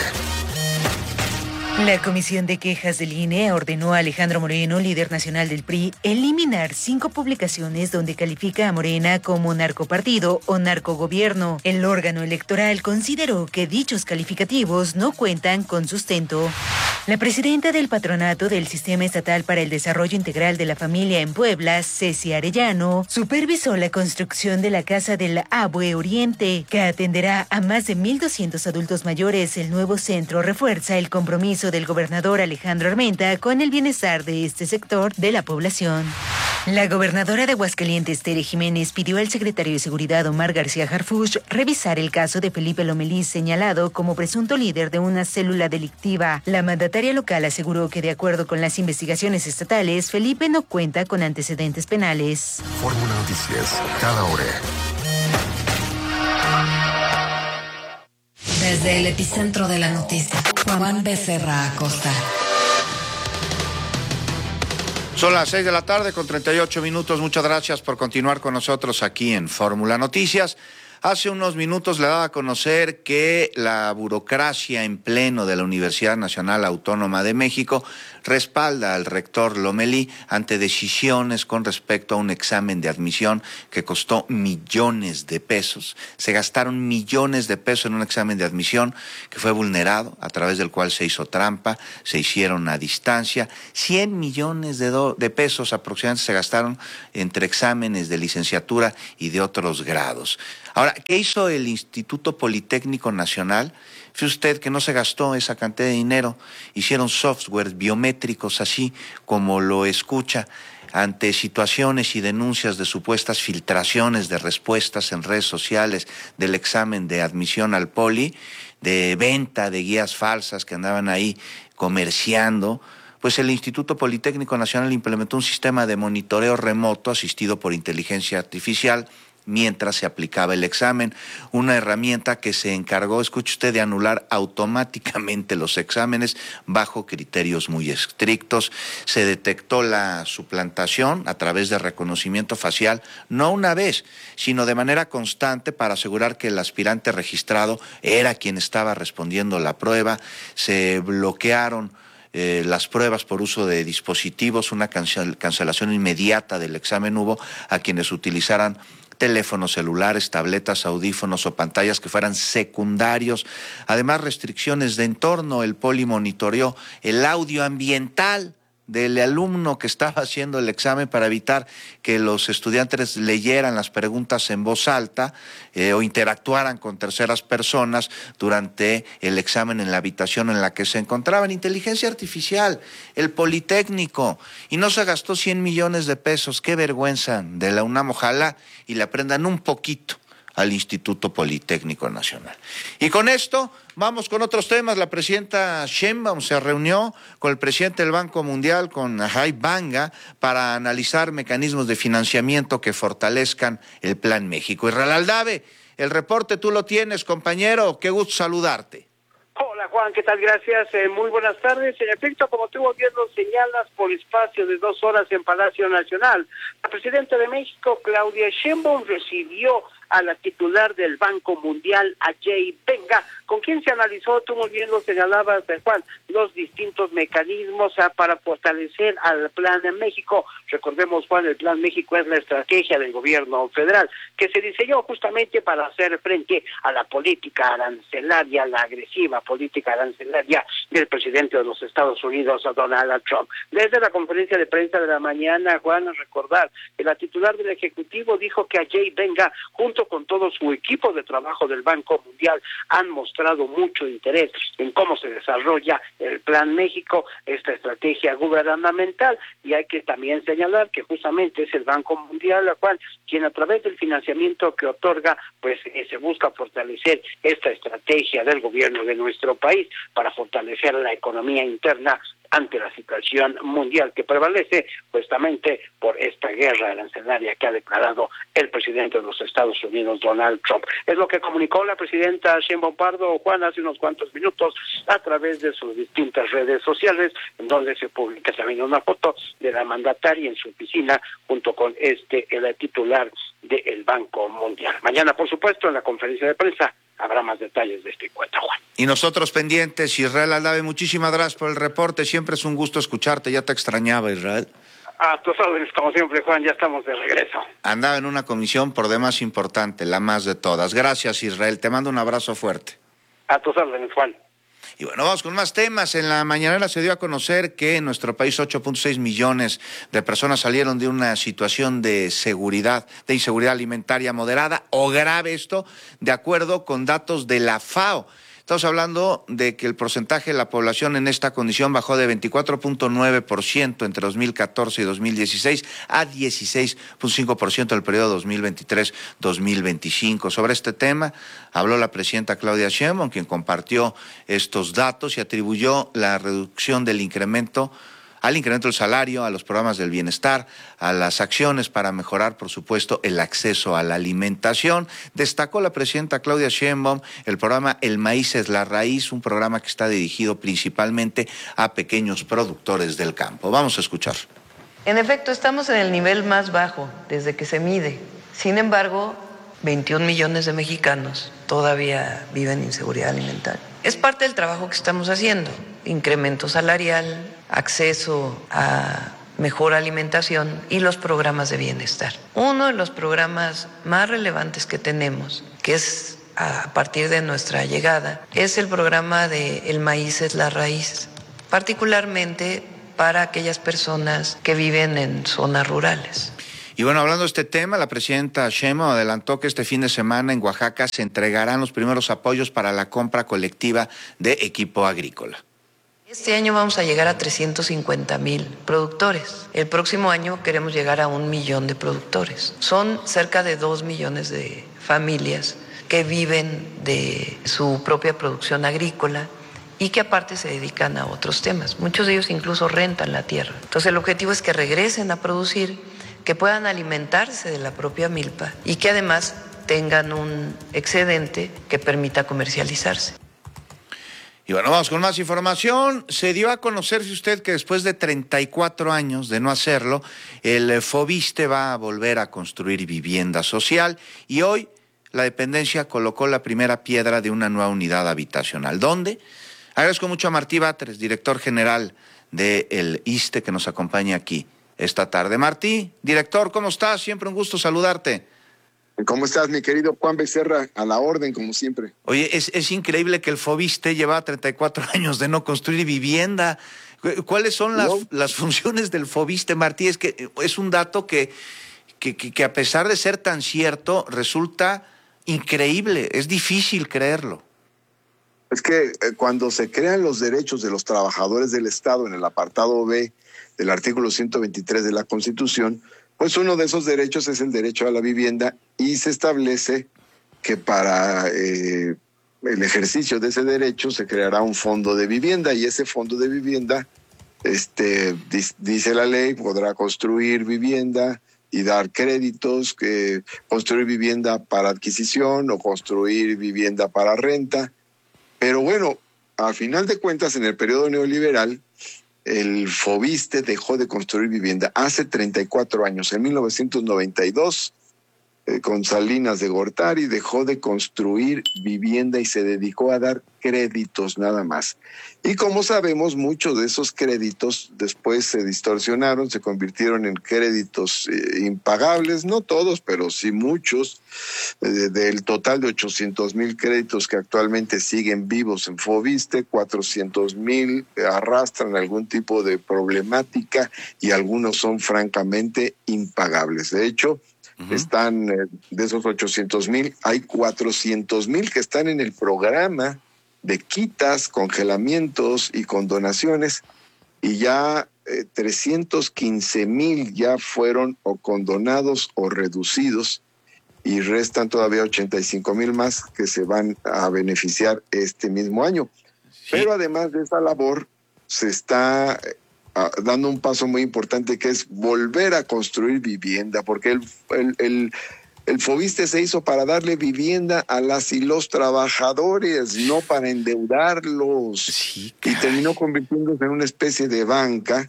La Comisión de Quejas del I N E ordenó a Alejandro Moreno, líder nacional del P R I, eliminar cinco publicaciones donde califica a Morena como narcopartido o narcogobierno. El órgano electoral consideró que dichos calificativos no cuentan con sustento. La presidenta del Patronato del Sistema Estatal para el Desarrollo Integral de la Familia en Puebla, Ceci Arellano, supervisó la construcción de la Casa del Abue Oriente, que atenderá a más de mil doscientos adultos mayores. El nuevo centro refuerza el compromiso del gobernador Alejandro Armenta con el bienestar de este sector de la población. La gobernadora de Aguascalientes, Tere Jiménez, pidió al secretario de Seguridad, Omar García Harfuch, revisar el caso de Felipe Lomelí, señalado como presunto líder de una célula delictiva. La mandataria local aseguró que, de acuerdo con las investigaciones estatales, Felipe no cuenta con antecedentes penales. Fórmula Noticias, cada hora. Desde el epicentro de la noticia, Juan Becerra Acosta. Son las seis de la tarde con treinta y ocho minutos. Muchas gracias por continuar con nosotros aquí en Fórmula Noticias. Hace unos minutos le daba a conocer que la burocracia en pleno de la Universidad Nacional Autónoma de México respalda al rector Lomelí ante decisiones con respecto a un examen de admisión que costó millones de pesos. Se gastaron millones de pesos en un examen de admisión que fue vulnerado, a través del cual se hizo trampa, se hicieron a distancia. cien millones de, do- de pesos aproximadamente se gastaron entre exámenes de licenciatura y de otros grados. Ahora, ¿qué hizo el Instituto Politécnico Nacional? Fíjese usted que no se gastó esa cantidad de dinero, hicieron softwares biométricos así como lo escucha, ante situaciones y denuncias de supuestas filtraciones de respuestas en redes sociales del examen de admisión al Poli, de venta de guías falsas que andaban ahí comerciando. Pues el Instituto Politécnico Nacional implementó un sistema de monitoreo remoto asistido por inteligencia artificial mientras se aplicaba el examen, una herramienta que se encargó, escuche usted, de anular automáticamente los exámenes bajo criterios muy estrictos. Se detectó la suplantación a través de reconocimiento facial, no una vez, sino de manera constante para asegurar que el aspirante registrado era quien estaba respondiendo la prueba. Se bloquearon Eh, las pruebas por uso de dispositivos, una cancel- cancelación inmediata del examen hubo a quienes utilizaran teléfonos celulares, tabletas, audífonos o pantallas que fueran secundarios. Además, restricciones de entorno. El Poli monitoreó el audio ambiental del alumno que estaba haciendo el examen para evitar que los estudiantes leyeran las preguntas en voz alta eh, o interactuaran con terceras personas durante el examen en la habitación en la que se encontraban. Inteligencia artificial, el Politécnico, y no se gastó cien millones de pesos. Qué vergüenza de la UNAM. Ojalá y le aprendan un poquito al Instituto Politécnico Nacional. Y con esto vamos con otros temas. La presidenta Sheinbaum se reunió con el presidente del Banco Mundial, con Jai Banga, para analizar mecanismos de financiamiento que fortalezcan el Plan México. Israel Aldave, el reporte tú lo tienes, compañero. Qué gusto saludarte. Hola Juan, ¿qué tal? Gracias. Eh, muy buenas tardes. En efecto, como tú bien lo señalas, por espacio de dos horas en Palacio Nacional, la presidenta de México, Claudia Sheinbaum, recibió a la titular del Banco Mundial, a Jay Banga, con quien se analizó, tú muy bien lo señalabas, Juan, los distintos mecanismos ah, para fortalecer al Plan de México. Recordemos, Juan, el Plan México es la estrategia del gobierno federal, que se diseñó justamente para hacer frente a la política arancelaria, la agresiva política arancelaria del presidente de los Estados Unidos, Donald Trump. Desde la conferencia de prensa de la mañana, Juan, a recordar que la titular del Ejecutivo dijo que a Jay Banga, junto con todo su equipo de trabajo del Banco Mundial, han mostrado mucho interés en cómo se desarrolla el Plan México, esta estrategia gubernamental, y hay que también señalar que justamente es el Banco Mundial, la cual, quien a través del financiamiento que otorga, pues eh, se busca fortalecer esta estrategia del gobierno de nuestro país para fortalecer la economía interna ante la situación mundial que prevalece justamente por esta guerra arancelaria que ha declarado el presidente de los Estados Unidos, Donald Trump. Es lo que comunicó la presidenta Sheinbaum Pardo, Juan, hace unos cuantos minutos a través de sus distintas redes sociales, en donde se publica también una foto de la mandataria en su oficina junto con este, el titular del Banco Mundial. Mañana, por supuesto, en la conferencia de prensa habrá más detalles de este encuentro, Juan. Y nosotros pendientes. Israel Aldave, muchísimas gracias por el reporte. Siempre es un gusto escucharte. Ya te extrañaba, Israel. A tus órdenes, como siempre, Juan, ya estamos de regreso. Andaba en una comisión por demás importante, la más de todas. Gracias, Israel. Te mando un abrazo fuerte. A tus órdenes, Juan. Y bueno, vamos con más temas. En la mañanera se dio a conocer que en nuestro país ocho punto seis millones de personas salieron de una situación de seguridad, de inseguridad alimentaria moderada o grave, esto de acuerdo con datos de la FAO. Estamos hablando de que el porcentaje de la población en esta condición bajó de veinticuatro punto nueve por ciento entre dos mil catorce y dos mil dieciséis a dieciséis punto cinco por ciento en el periodo dos mil veintitrés dos mil veinticinco. Sobre este tema habló la presidenta Claudia Sheinbaum, quien compartió estos datos y atribuyó la reducción del incremento al incremento del salario, a los programas del bienestar, a las acciones para mejorar, por supuesto, el acceso a la alimentación. Destacó la presidenta Claudia Sheinbaum el programa El Maíz es la Raíz, un programa que está dirigido principalmente a pequeños productores del campo. Vamos a escuchar. En efecto, estamos en el nivel más bajo desde que se mide. Sin embargo, veintiún millones de mexicanos todavía viven en inseguridad alimentaria. Es parte del trabajo que estamos haciendo. Incremento salarial, acceso a mejor alimentación y los programas de bienestar. Uno de los programas más relevantes que tenemos, que es a partir de nuestra llegada, es el programa de El Maíz es la Raíz, particularmente para aquellas personas que viven en zonas rurales. Y bueno, hablando de este tema, la presidenta Sheinbaum adelantó que este fin de semana en Oaxaca se entregarán los primeros apoyos para la compra colectiva de equipo agrícola. Este año vamos a llegar a trescientos cincuenta mil productores. El próximo año queremos llegar a un millón de productores. Son cerca de dos millones de familias que viven de su propia producción agrícola y que aparte se dedican a otros temas. Muchos de ellos incluso rentan la tierra. Entonces el objetivo es que regresen a producir, que puedan alimentarse de la propia milpa y que además tengan un excedente que permita comercializarse. Y bueno, vamos con más información. Se dio a conocerse usted que después de treinta y cuatro años de no hacerlo, el Fobiste va a volver a construir vivienda social y hoy la dependencia colocó la primera piedra de una nueva unidad habitacional. ¿Dónde? Agradezco mucho a Martí Batres, director general del ISSSTE, que nos acompaña aquí esta tarde. Martí, director, ¿cómo estás? Siempre un gusto saludarte. ¿Cómo estás, mi querido Juan Becerra? A la orden, como siempre. Oye, es, es increíble que el Fobiste lleva treinta y cuatro años de no construir vivienda. ¿Cuáles son las, no. las funciones del Fobiste, Martí? Es que es un dato que, que, que, que a pesar de ser tan cierto, resulta increíble. Es difícil creerlo. Es que eh, cuando se crean los derechos de los trabajadores del Estado en el apartado B del artículo ciento veintitrés de la Constitución, pues uno de esos derechos es el derecho a la vivienda y se establece que para eh, el ejercicio de ese derecho se creará un fondo de vivienda y ese fondo de vivienda, este, dice la ley, podrá construir vivienda y dar créditos, que construir vivienda para adquisición o construir vivienda para renta. Pero bueno, a final de cuentas, en el periodo neoliberal, el Fobiste dejó de construir vivienda hace treinta y cuatro años, en mil novecientos noventa y dos, eh, con Salinas de Gortari, dejó de construir vivienda y se dedicó a dar créditos nada más. Y como sabemos, muchos de esos créditos después se distorsionaron, se convirtieron en créditos eh, impagables, no todos, pero sí muchos, eh, del total de ochocientos mil créditos que actualmente siguen vivos en Fobiste, cuatrocientos mil arrastran algún tipo de problemática y algunos son francamente impagables. De hecho, uh-huh. están eh, de esos ochocientos mil, hay cuatrocientos mil que están en el programa de quitas, congelamientos y condonaciones, y ya eh, trescientos quince mil ya fueron o condonados o reducidos, y restan todavía ochenta y cinco mil más que se van a beneficiar este mismo año. Sí. Pero además de esa labor, se está eh, dando un paso muy importante, que es volver a construir vivienda, porque el, el, el El Fobiste se hizo para darle vivienda a las y los trabajadores, no para endeudarlos. Sí, y terminó convirtiéndose en una especie de banca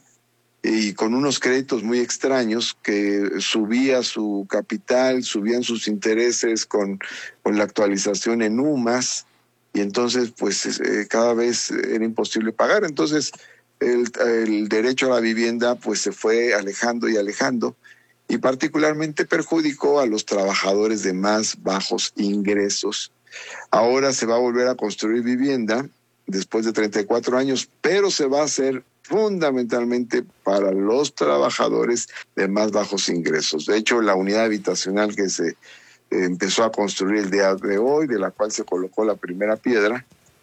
y con unos créditos muy extraños que subía su capital, subían sus intereses con, con la actualización en UMAS, y entonces pues eh, cada vez era imposible pagar. Entonces el, el derecho a la vivienda pues se fue alejando y alejando, y particularmente perjudicó a los trabajadores de más bajos ingresos. Ahora se va a volver a construir vivienda después de treinta y cuatro años, pero se va a hacer fundamentalmente para los trabajadores de más bajos ingresos. De hecho, la unidad habitacional que se eh, empezó a construir el día de hoy, de la cual se colocó la primera piedra,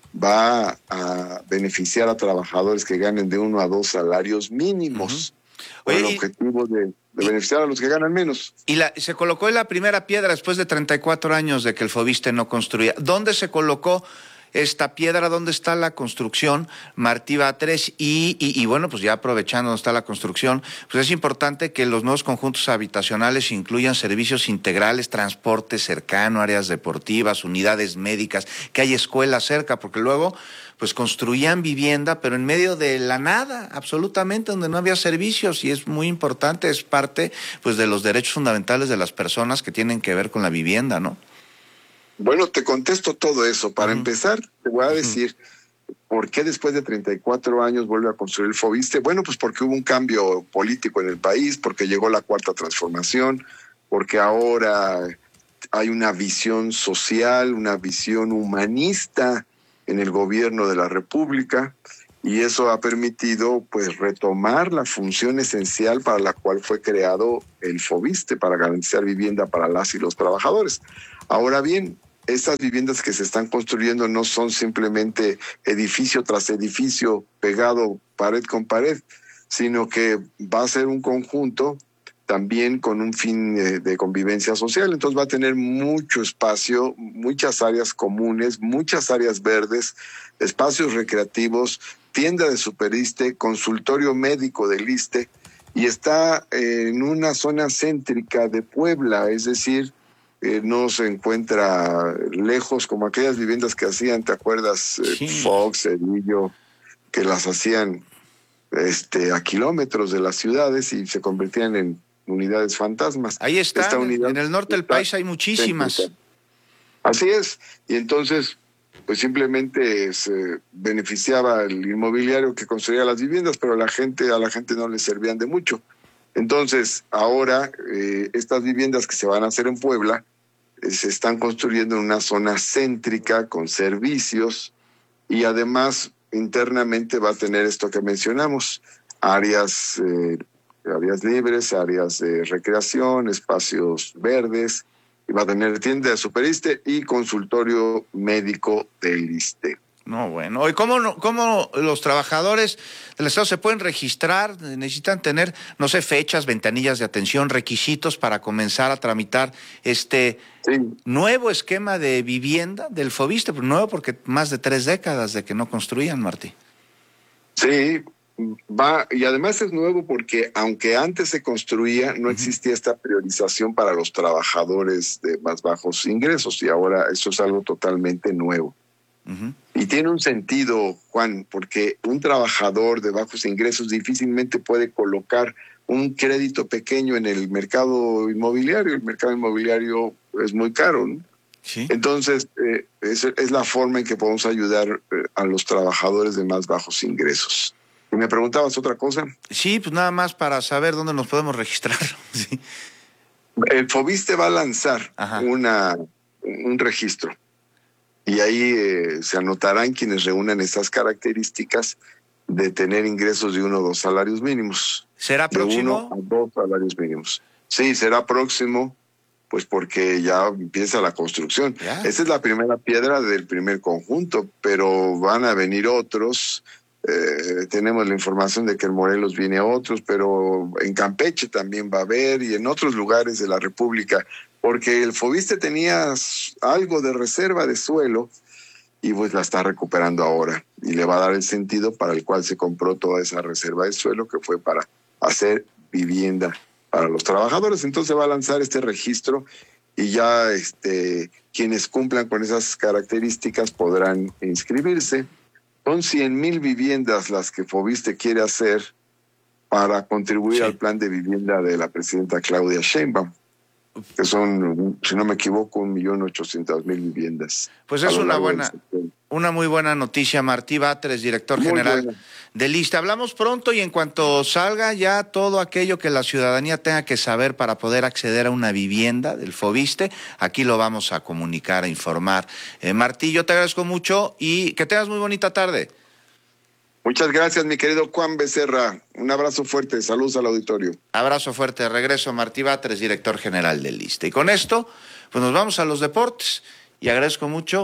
va a beneficiar a trabajadores que ganen de uno a dos salarios mínimos, uh-huh. con Oye, el objetivo de, de beneficiar a los que ganan menos. Y la, se colocó en la primera piedra después de treinta y cuatro años de que el Foviste no construía. ¿Dónde se colocó esta piedra? ¿Dónde está la construcción, Martí Batres? Y, y, y bueno, pues ya aprovechando dónde está la construcción, pues es importante que los nuevos conjuntos habitacionales incluyan servicios integrales, transporte cercano, áreas deportivas, unidades médicas, que haya escuelas cerca, porque luego pues construían vivienda, pero en medio de la nada, absolutamente, donde no había servicios, y es muy importante, es parte pues de los derechos fundamentales de las personas que tienen que ver con la vivienda, ¿no? Bueno, te contesto todo eso. Para uh-huh. empezar, te voy a decir uh-huh. por qué después de treinta y cuatro años vuelve a construir el Foviste. Bueno, pues porque hubo un cambio político en el país, porque llegó la Cuarta Transformación, porque ahora hay una visión social, una visión humanista en el gobierno de la República, y eso ha permitido pues retomar la función esencial para la cual fue creado el Foviste, para garantizar vivienda para las y los trabajadores. Ahora bien, estas viviendas que se están construyendo no son simplemente edificio tras edificio pegado pared con pared, sino que va a ser un conjunto también con un fin de, de convivencia social. Entonces va a tener mucho espacio, muchas áreas comunes, muchas áreas verdes, espacios recreativos, tienda de Superiste, consultorio médico del ISSSTE, y está en una zona céntrica de Puebla, es decir, Eh, no se encuentra lejos como aquellas viviendas que hacían, ¿te acuerdas? Sí. Eh, Fox, Cedillo, que las hacían este, a kilómetros de las ciudades y se convertían en unidades fantasmas. Ahí está, Esta unidad en el norte del país hay muchísimas. Céntrica. Así es, y entonces pues simplemente se beneficiaba el inmobiliario que construía las viviendas, pero la gente, a la gente no le servían de mucho. Entonces, ahora eh, estas viviendas que se van a hacer en Puebla eh, se están construyendo en una zona céntrica con servicios, y además internamente va a tener esto que mencionamos, áreas, eh, áreas libres, áreas de recreación, espacios verdes, y va a tener tienda de Superiste y consultorio médico del ISSSTE. No, bueno. ¿Y cómo, no, cómo los trabajadores del Estado se pueden registrar? Necesitan tener, no sé, fechas, ventanillas de atención, requisitos para comenzar a tramitar este sí. nuevo esquema de vivienda del Foviste, nuevo porque más de tres décadas de que no construían, Martí. Sí, va, y además es nuevo porque aunque antes se construía, no uh-huh. existía esta priorización para los trabajadores de más bajos ingresos, y ahora eso es algo totalmente nuevo. Uh-huh. Y tiene un sentido, Juan, porque un trabajador de bajos ingresos difícilmente puede colocar un crédito pequeño en el mercado inmobiliario. El mercado inmobiliario es muy caro, ¿no? Sí. Entonces, eh, es, es la forma en que podemos ayudar eh, a los trabajadores de más bajos ingresos. ¿Y me preguntabas otra cosa? Sí, pues nada más para saber dónde nos podemos registrar. Sí. El Foviste va a lanzar una, un registro. Y ahí eh, se anotarán quienes reúnan estas características de tener ingresos de uno o dos salarios mínimos. ¿Será próximo? De uno a dos salarios mínimos. Sí, será próximo, pues porque ya empieza la construcción. ¿Ya? Esa es la primera piedra del primer conjunto, pero van a venir otros. Eh, tenemos la información de que en Morelos viene otros, pero en Campeche también va a haber, y en otros lugares de la República, porque el Foviste tenía algo de reserva de suelo y pues la está recuperando ahora, y le va a dar el sentido para el cual se compró toda esa reserva de suelo, que fue para hacer vivienda para los trabajadores. Entonces va a lanzar este registro, y ya este, quienes cumplan con esas características podrán inscribirse. Son cien mil viviendas las que Foviste quiere hacer para contribuir sí. al plan de vivienda de la presidenta Claudia Sheinbaum, que son, si no me equivoco, un millón ochocientas mil viviendas. Pues es una buena, una muy buena noticia, Martí Batres, director muy general buena. del ISSSTE. Hablamos pronto, y en cuanto salga ya todo aquello que la ciudadanía tenga que saber para poder acceder a una vivienda del Foviste, aquí lo vamos a comunicar, a informar. Eh, Martí, yo te agradezco mucho y que tengas muy bonita tarde. Muchas gracias, mi querido Juan Becerra. Un abrazo fuerte. Saludos al auditorio. Abrazo fuerte. De regreso, Martí Batres, director general del ISSSTE. Y con esto, pues nos vamos a los deportes. Y agradezco mucho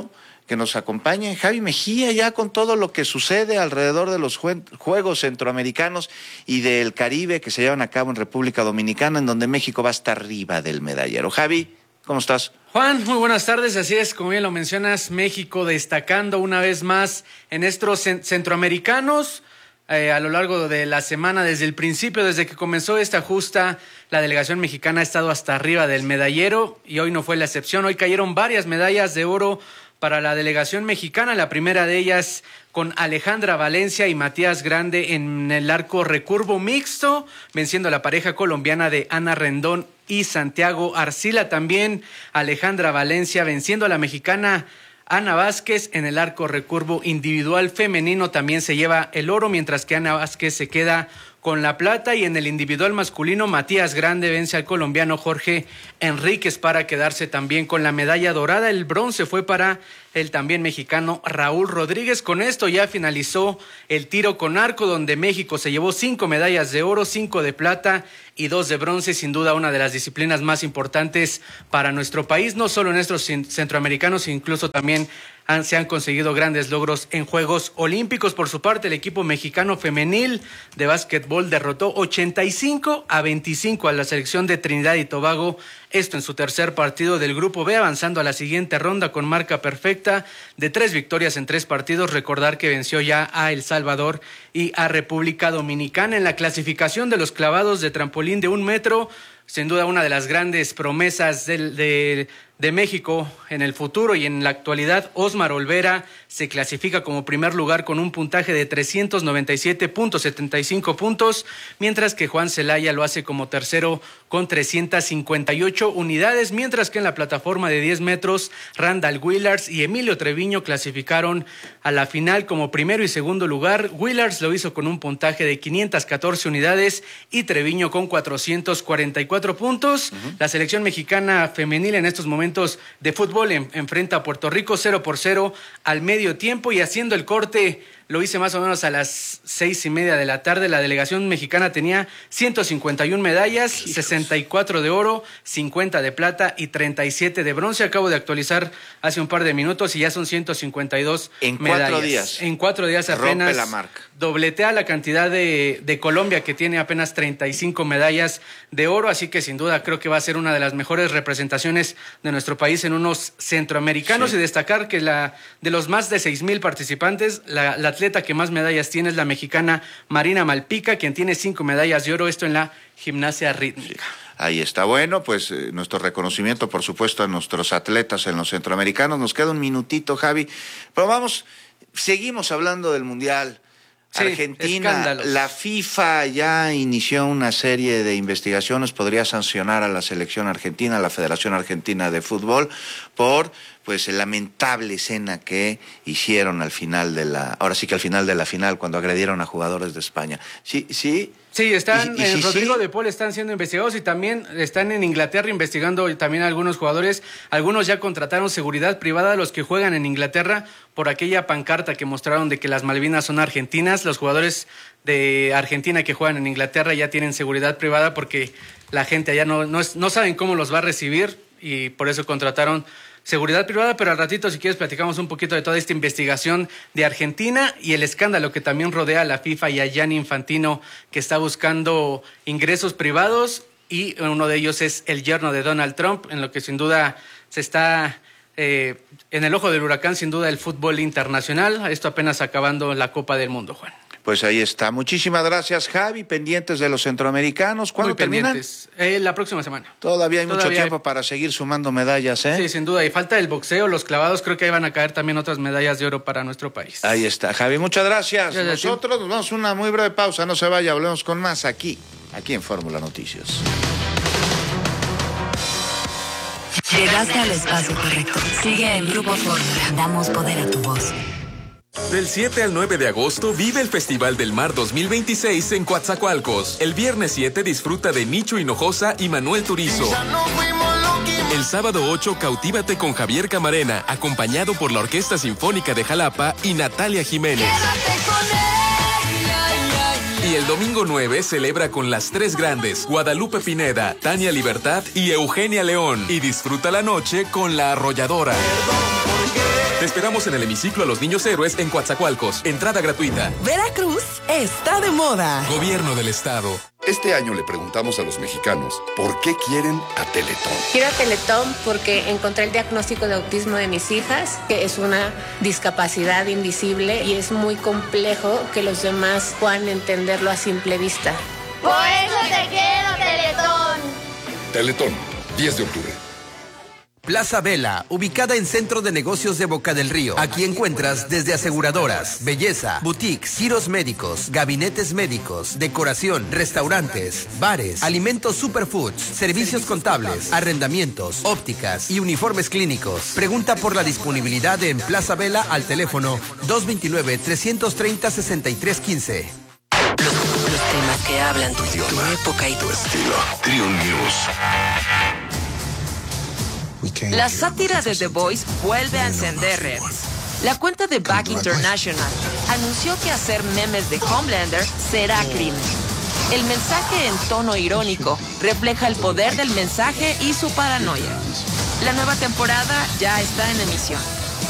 que nos acompañe Javi Mejía ya con todo lo que sucede alrededor de los jue- Juegos Centroamericanos y del Caribe que se llevan a cabo en República Dominicana, en donde México va hasta arriba del medallero. Javi, ¿cómo estás? Juan, muy buenas tardes, así es, como bien lo mencionas, México destacando una vez más en estos centroamericanos. Eh, a lo largo de la semana, desde el principio, desde que comenzó esta justa, la delegación mexicana ha estado hasta arriba del medallero y hoy no fue la excepción. Hoy cayeron varias medallas de oro para la delegación mexicana, la primera de ellas con Alejandra Valencia y Matías Grande en el arco recurvo mixto, venciendo a la pareja colombiana de Ana Rendón y Santiago Arcila. También Alejandra Valencia venciendo a la mexicana Ana Vázquez en el arco recurvo individual femenino, también se lleva el oro, mientras que Ana Vázquez se queda con la plata. Y en el individual masculino, Matías Grande vence al colombiano Jorge Enríquez para quedarse también con la medalla dorada. El bronce fue para el también mexicano Raúl Rodríguez. Con esto ya finalizó el tiro con arco, donde México se llevó cinco medallas de oro, cinco de plata y dos de bronce. Sin duda una de las disciplinas más importantes para nuestro país, no solo en estos centroamericanos, incluso también han, se han conseguido grandes logros en Juegos Olímpicos. Por su parte, el equipo mexicano femenil de básquetbol derrotó ochenta y cinco a veinticinco a la selección de Trinidad y Tobago, esto en su tercer partido del Grupo B, avanzando a la siguiente ronda con marca perfecta de tres victorias en tres partidos. Recordar que venció ya a El Salvador y a República Dominicana. En la clasificación de los clavados de trampolín de un metro, sin duda una de las grandes promesas de, de, de México en el futuro y en la actualidad, Osmar Olvera se clasifica como primer lugar con un puntaje de trescientos noventa y siete punto setenta y cinco puntos, mientras que Juan Celaya lo hace como tercero con trescientas cincuenta y ocho unidades, mientras que en la plataforma de diez metros, Randall Willars y Emilio Treviño clasificaron a la final como primero y segundo lugar. Willars lo hizo con un puntaje de quinientas catorce unidades y Treviño con cuatrocientos cuarenta y cuatro puntos. Uh-huh. La selección mexicana femenil en estos momentos de fútbol en, enfrenta a Puerto Rico cero por cero al medio tiempo, y haciendo el corte lo hice más o menos a las seis y media de la tarde. La delegación mexicana tenía ciento cincuenta y una medallas, Dios. sesenta y cuatro de oro, cincuenta de plata y treinta y siete de bronce. Acabo de actualizar hace un par de minutos y ya son ciento cincuenta y dos en medallas. Cuatro días. En cuatro días apenas. Rompe la marca. Dobletea la cantidad de, de Colombia, que tiene apenas treinta y cinco medallas de oro, así que sin duda creo que va a ser una de las mejores representaciones de nuestro país en unos centroamericanos. Sí. Y destacar que la de los más de seis mil participantes, la, la atleta que más medallas tiene es la mexicana Marina Malpica, quien tiene cinco medallas de oro, esto en la gimnasia rítmica. Ahí está. Bueno, pues eh, nuestro reconocimiento, por supuesto, a nuestros atletas en los centroamericanos. Nos queda un minutito, Javi, pero vamos, seguimos hablando del Mundial. Sí, Argentina, escándalos. La FIFA ya inició una serie de investigaciones, podría sancionar a la selección argentina, a la Federación Argentina de Fútbol, por pues la lamentable escena que hicieron al final de la, ahora sí que al final de la final, cuando agredieron a jugadores de España. Sí, sí. Sí, están, y, y en sí, Rodrigo sí. de Paul están siendo investigados, y también están en Inglaterra investigando también a algunos jugadores. Algunos ya contrataron seguridad privada a los que juegan en Inglaterra por aquella pancarta que mostraron de que las Malvinas son argentinas. Los jugadores de Argentina que juegan en Inglaterra ya tienen seguridad privada porque la gente allá no, no, es, no saben cómo los va a recibir, y por eso contrataron seguridad privada. Pero al ratito, si quieres, platicamos un poquito de toda esta investigación de Argentina y el escándalo que también rodea a la FIFA y a Gianni Infantino, que está buscando ingresos privados, y uno de ellos es el yerno de Donald Trump, en lo que sin duda se está eh, en el ojo del huracán, sin duda, el fútbol internacional. Esto apenas acabando la Copa del Mundo, Juan. Pues ahí está. Muchísimas gracias, Javi. Pendientes de los centroamericanos. ¿Cuándo Muy terminan? pendientes. Eh, la próxima semana. Todavía hay Todavía mucho tiempo hay... para seguir sumando medallas, ¿eh? Sí, sin duda. Y falta el boxeo, los clavados. Creo que ahí van a caer también otras medallas de oro para nuestro país. Ahí está, Javi. Muchas gracias. Gracias. Nosotros nos vamos a una muy breve pausa. No se vaya, hablemos con más aquí, aquí en Fórmula Noticias. Llegaste al espacio correcto. Sigue en Grupo Fórmula. Damos poder a tu voz. Del siete al nueve de agosto vive el Festival del Mar dos mil veintiséis en Coatzacoalcos. El viernes siete disfruta de Nicho Hinojosa y Manuel Turizo. El sábado ocho cautívate con Javier Camarena, acompañado por la Orquesta Sinfónica de Jalapa y Natalia Jiménez. Y el domingo nueve celebra con las tres grandes, Guadalupe Pineda, Tania Libertad y Eugenia León. Y disfruta la noche con La Arrolladora. Te esperamos en el hemiciclo a los Niños Héroes en Coatzacoalcos. Entrada gratuita. Veracruz está de moda. Gobierno del Estado. Este año le preguntamos a los mexicanos por qué quieren a Teletón. Quiero a Teletón porque encontré el diagnóstico de autismo de mis hijas, que es una discapacidad invisible y es muy complejo que los demás puedan entenderlo a simple vista. Por eso te quiero, Teletón. Teletón, diez de octubre. Plaza Vela, ubicada en Centro de Negocios de Boca del Río. Aquí encuentras desde aseguradoras, belleza, boutiques, giros médicos, gabinetes médicos, decoración, restaurantes, bares, alimentos superfoods, servicios contables, arrendamientos, ópticas y uniformes clínicos. Pregunta por la disponibilidad en Plaza Vela al teléfono dos dos nueve, tres tres cero, seis tres uno cinco. Los, los temas que hablan tu idioma, tu época y tu estilo. Trio News. La sátira de The Voice vuelve a encender redes. La cuenta de Back International anunció que hacer memes de Homelander será crimen. El mensaje en tono irónico refleja el poder del mensaje y su paranoia. La nueva temporada ya está en emisión.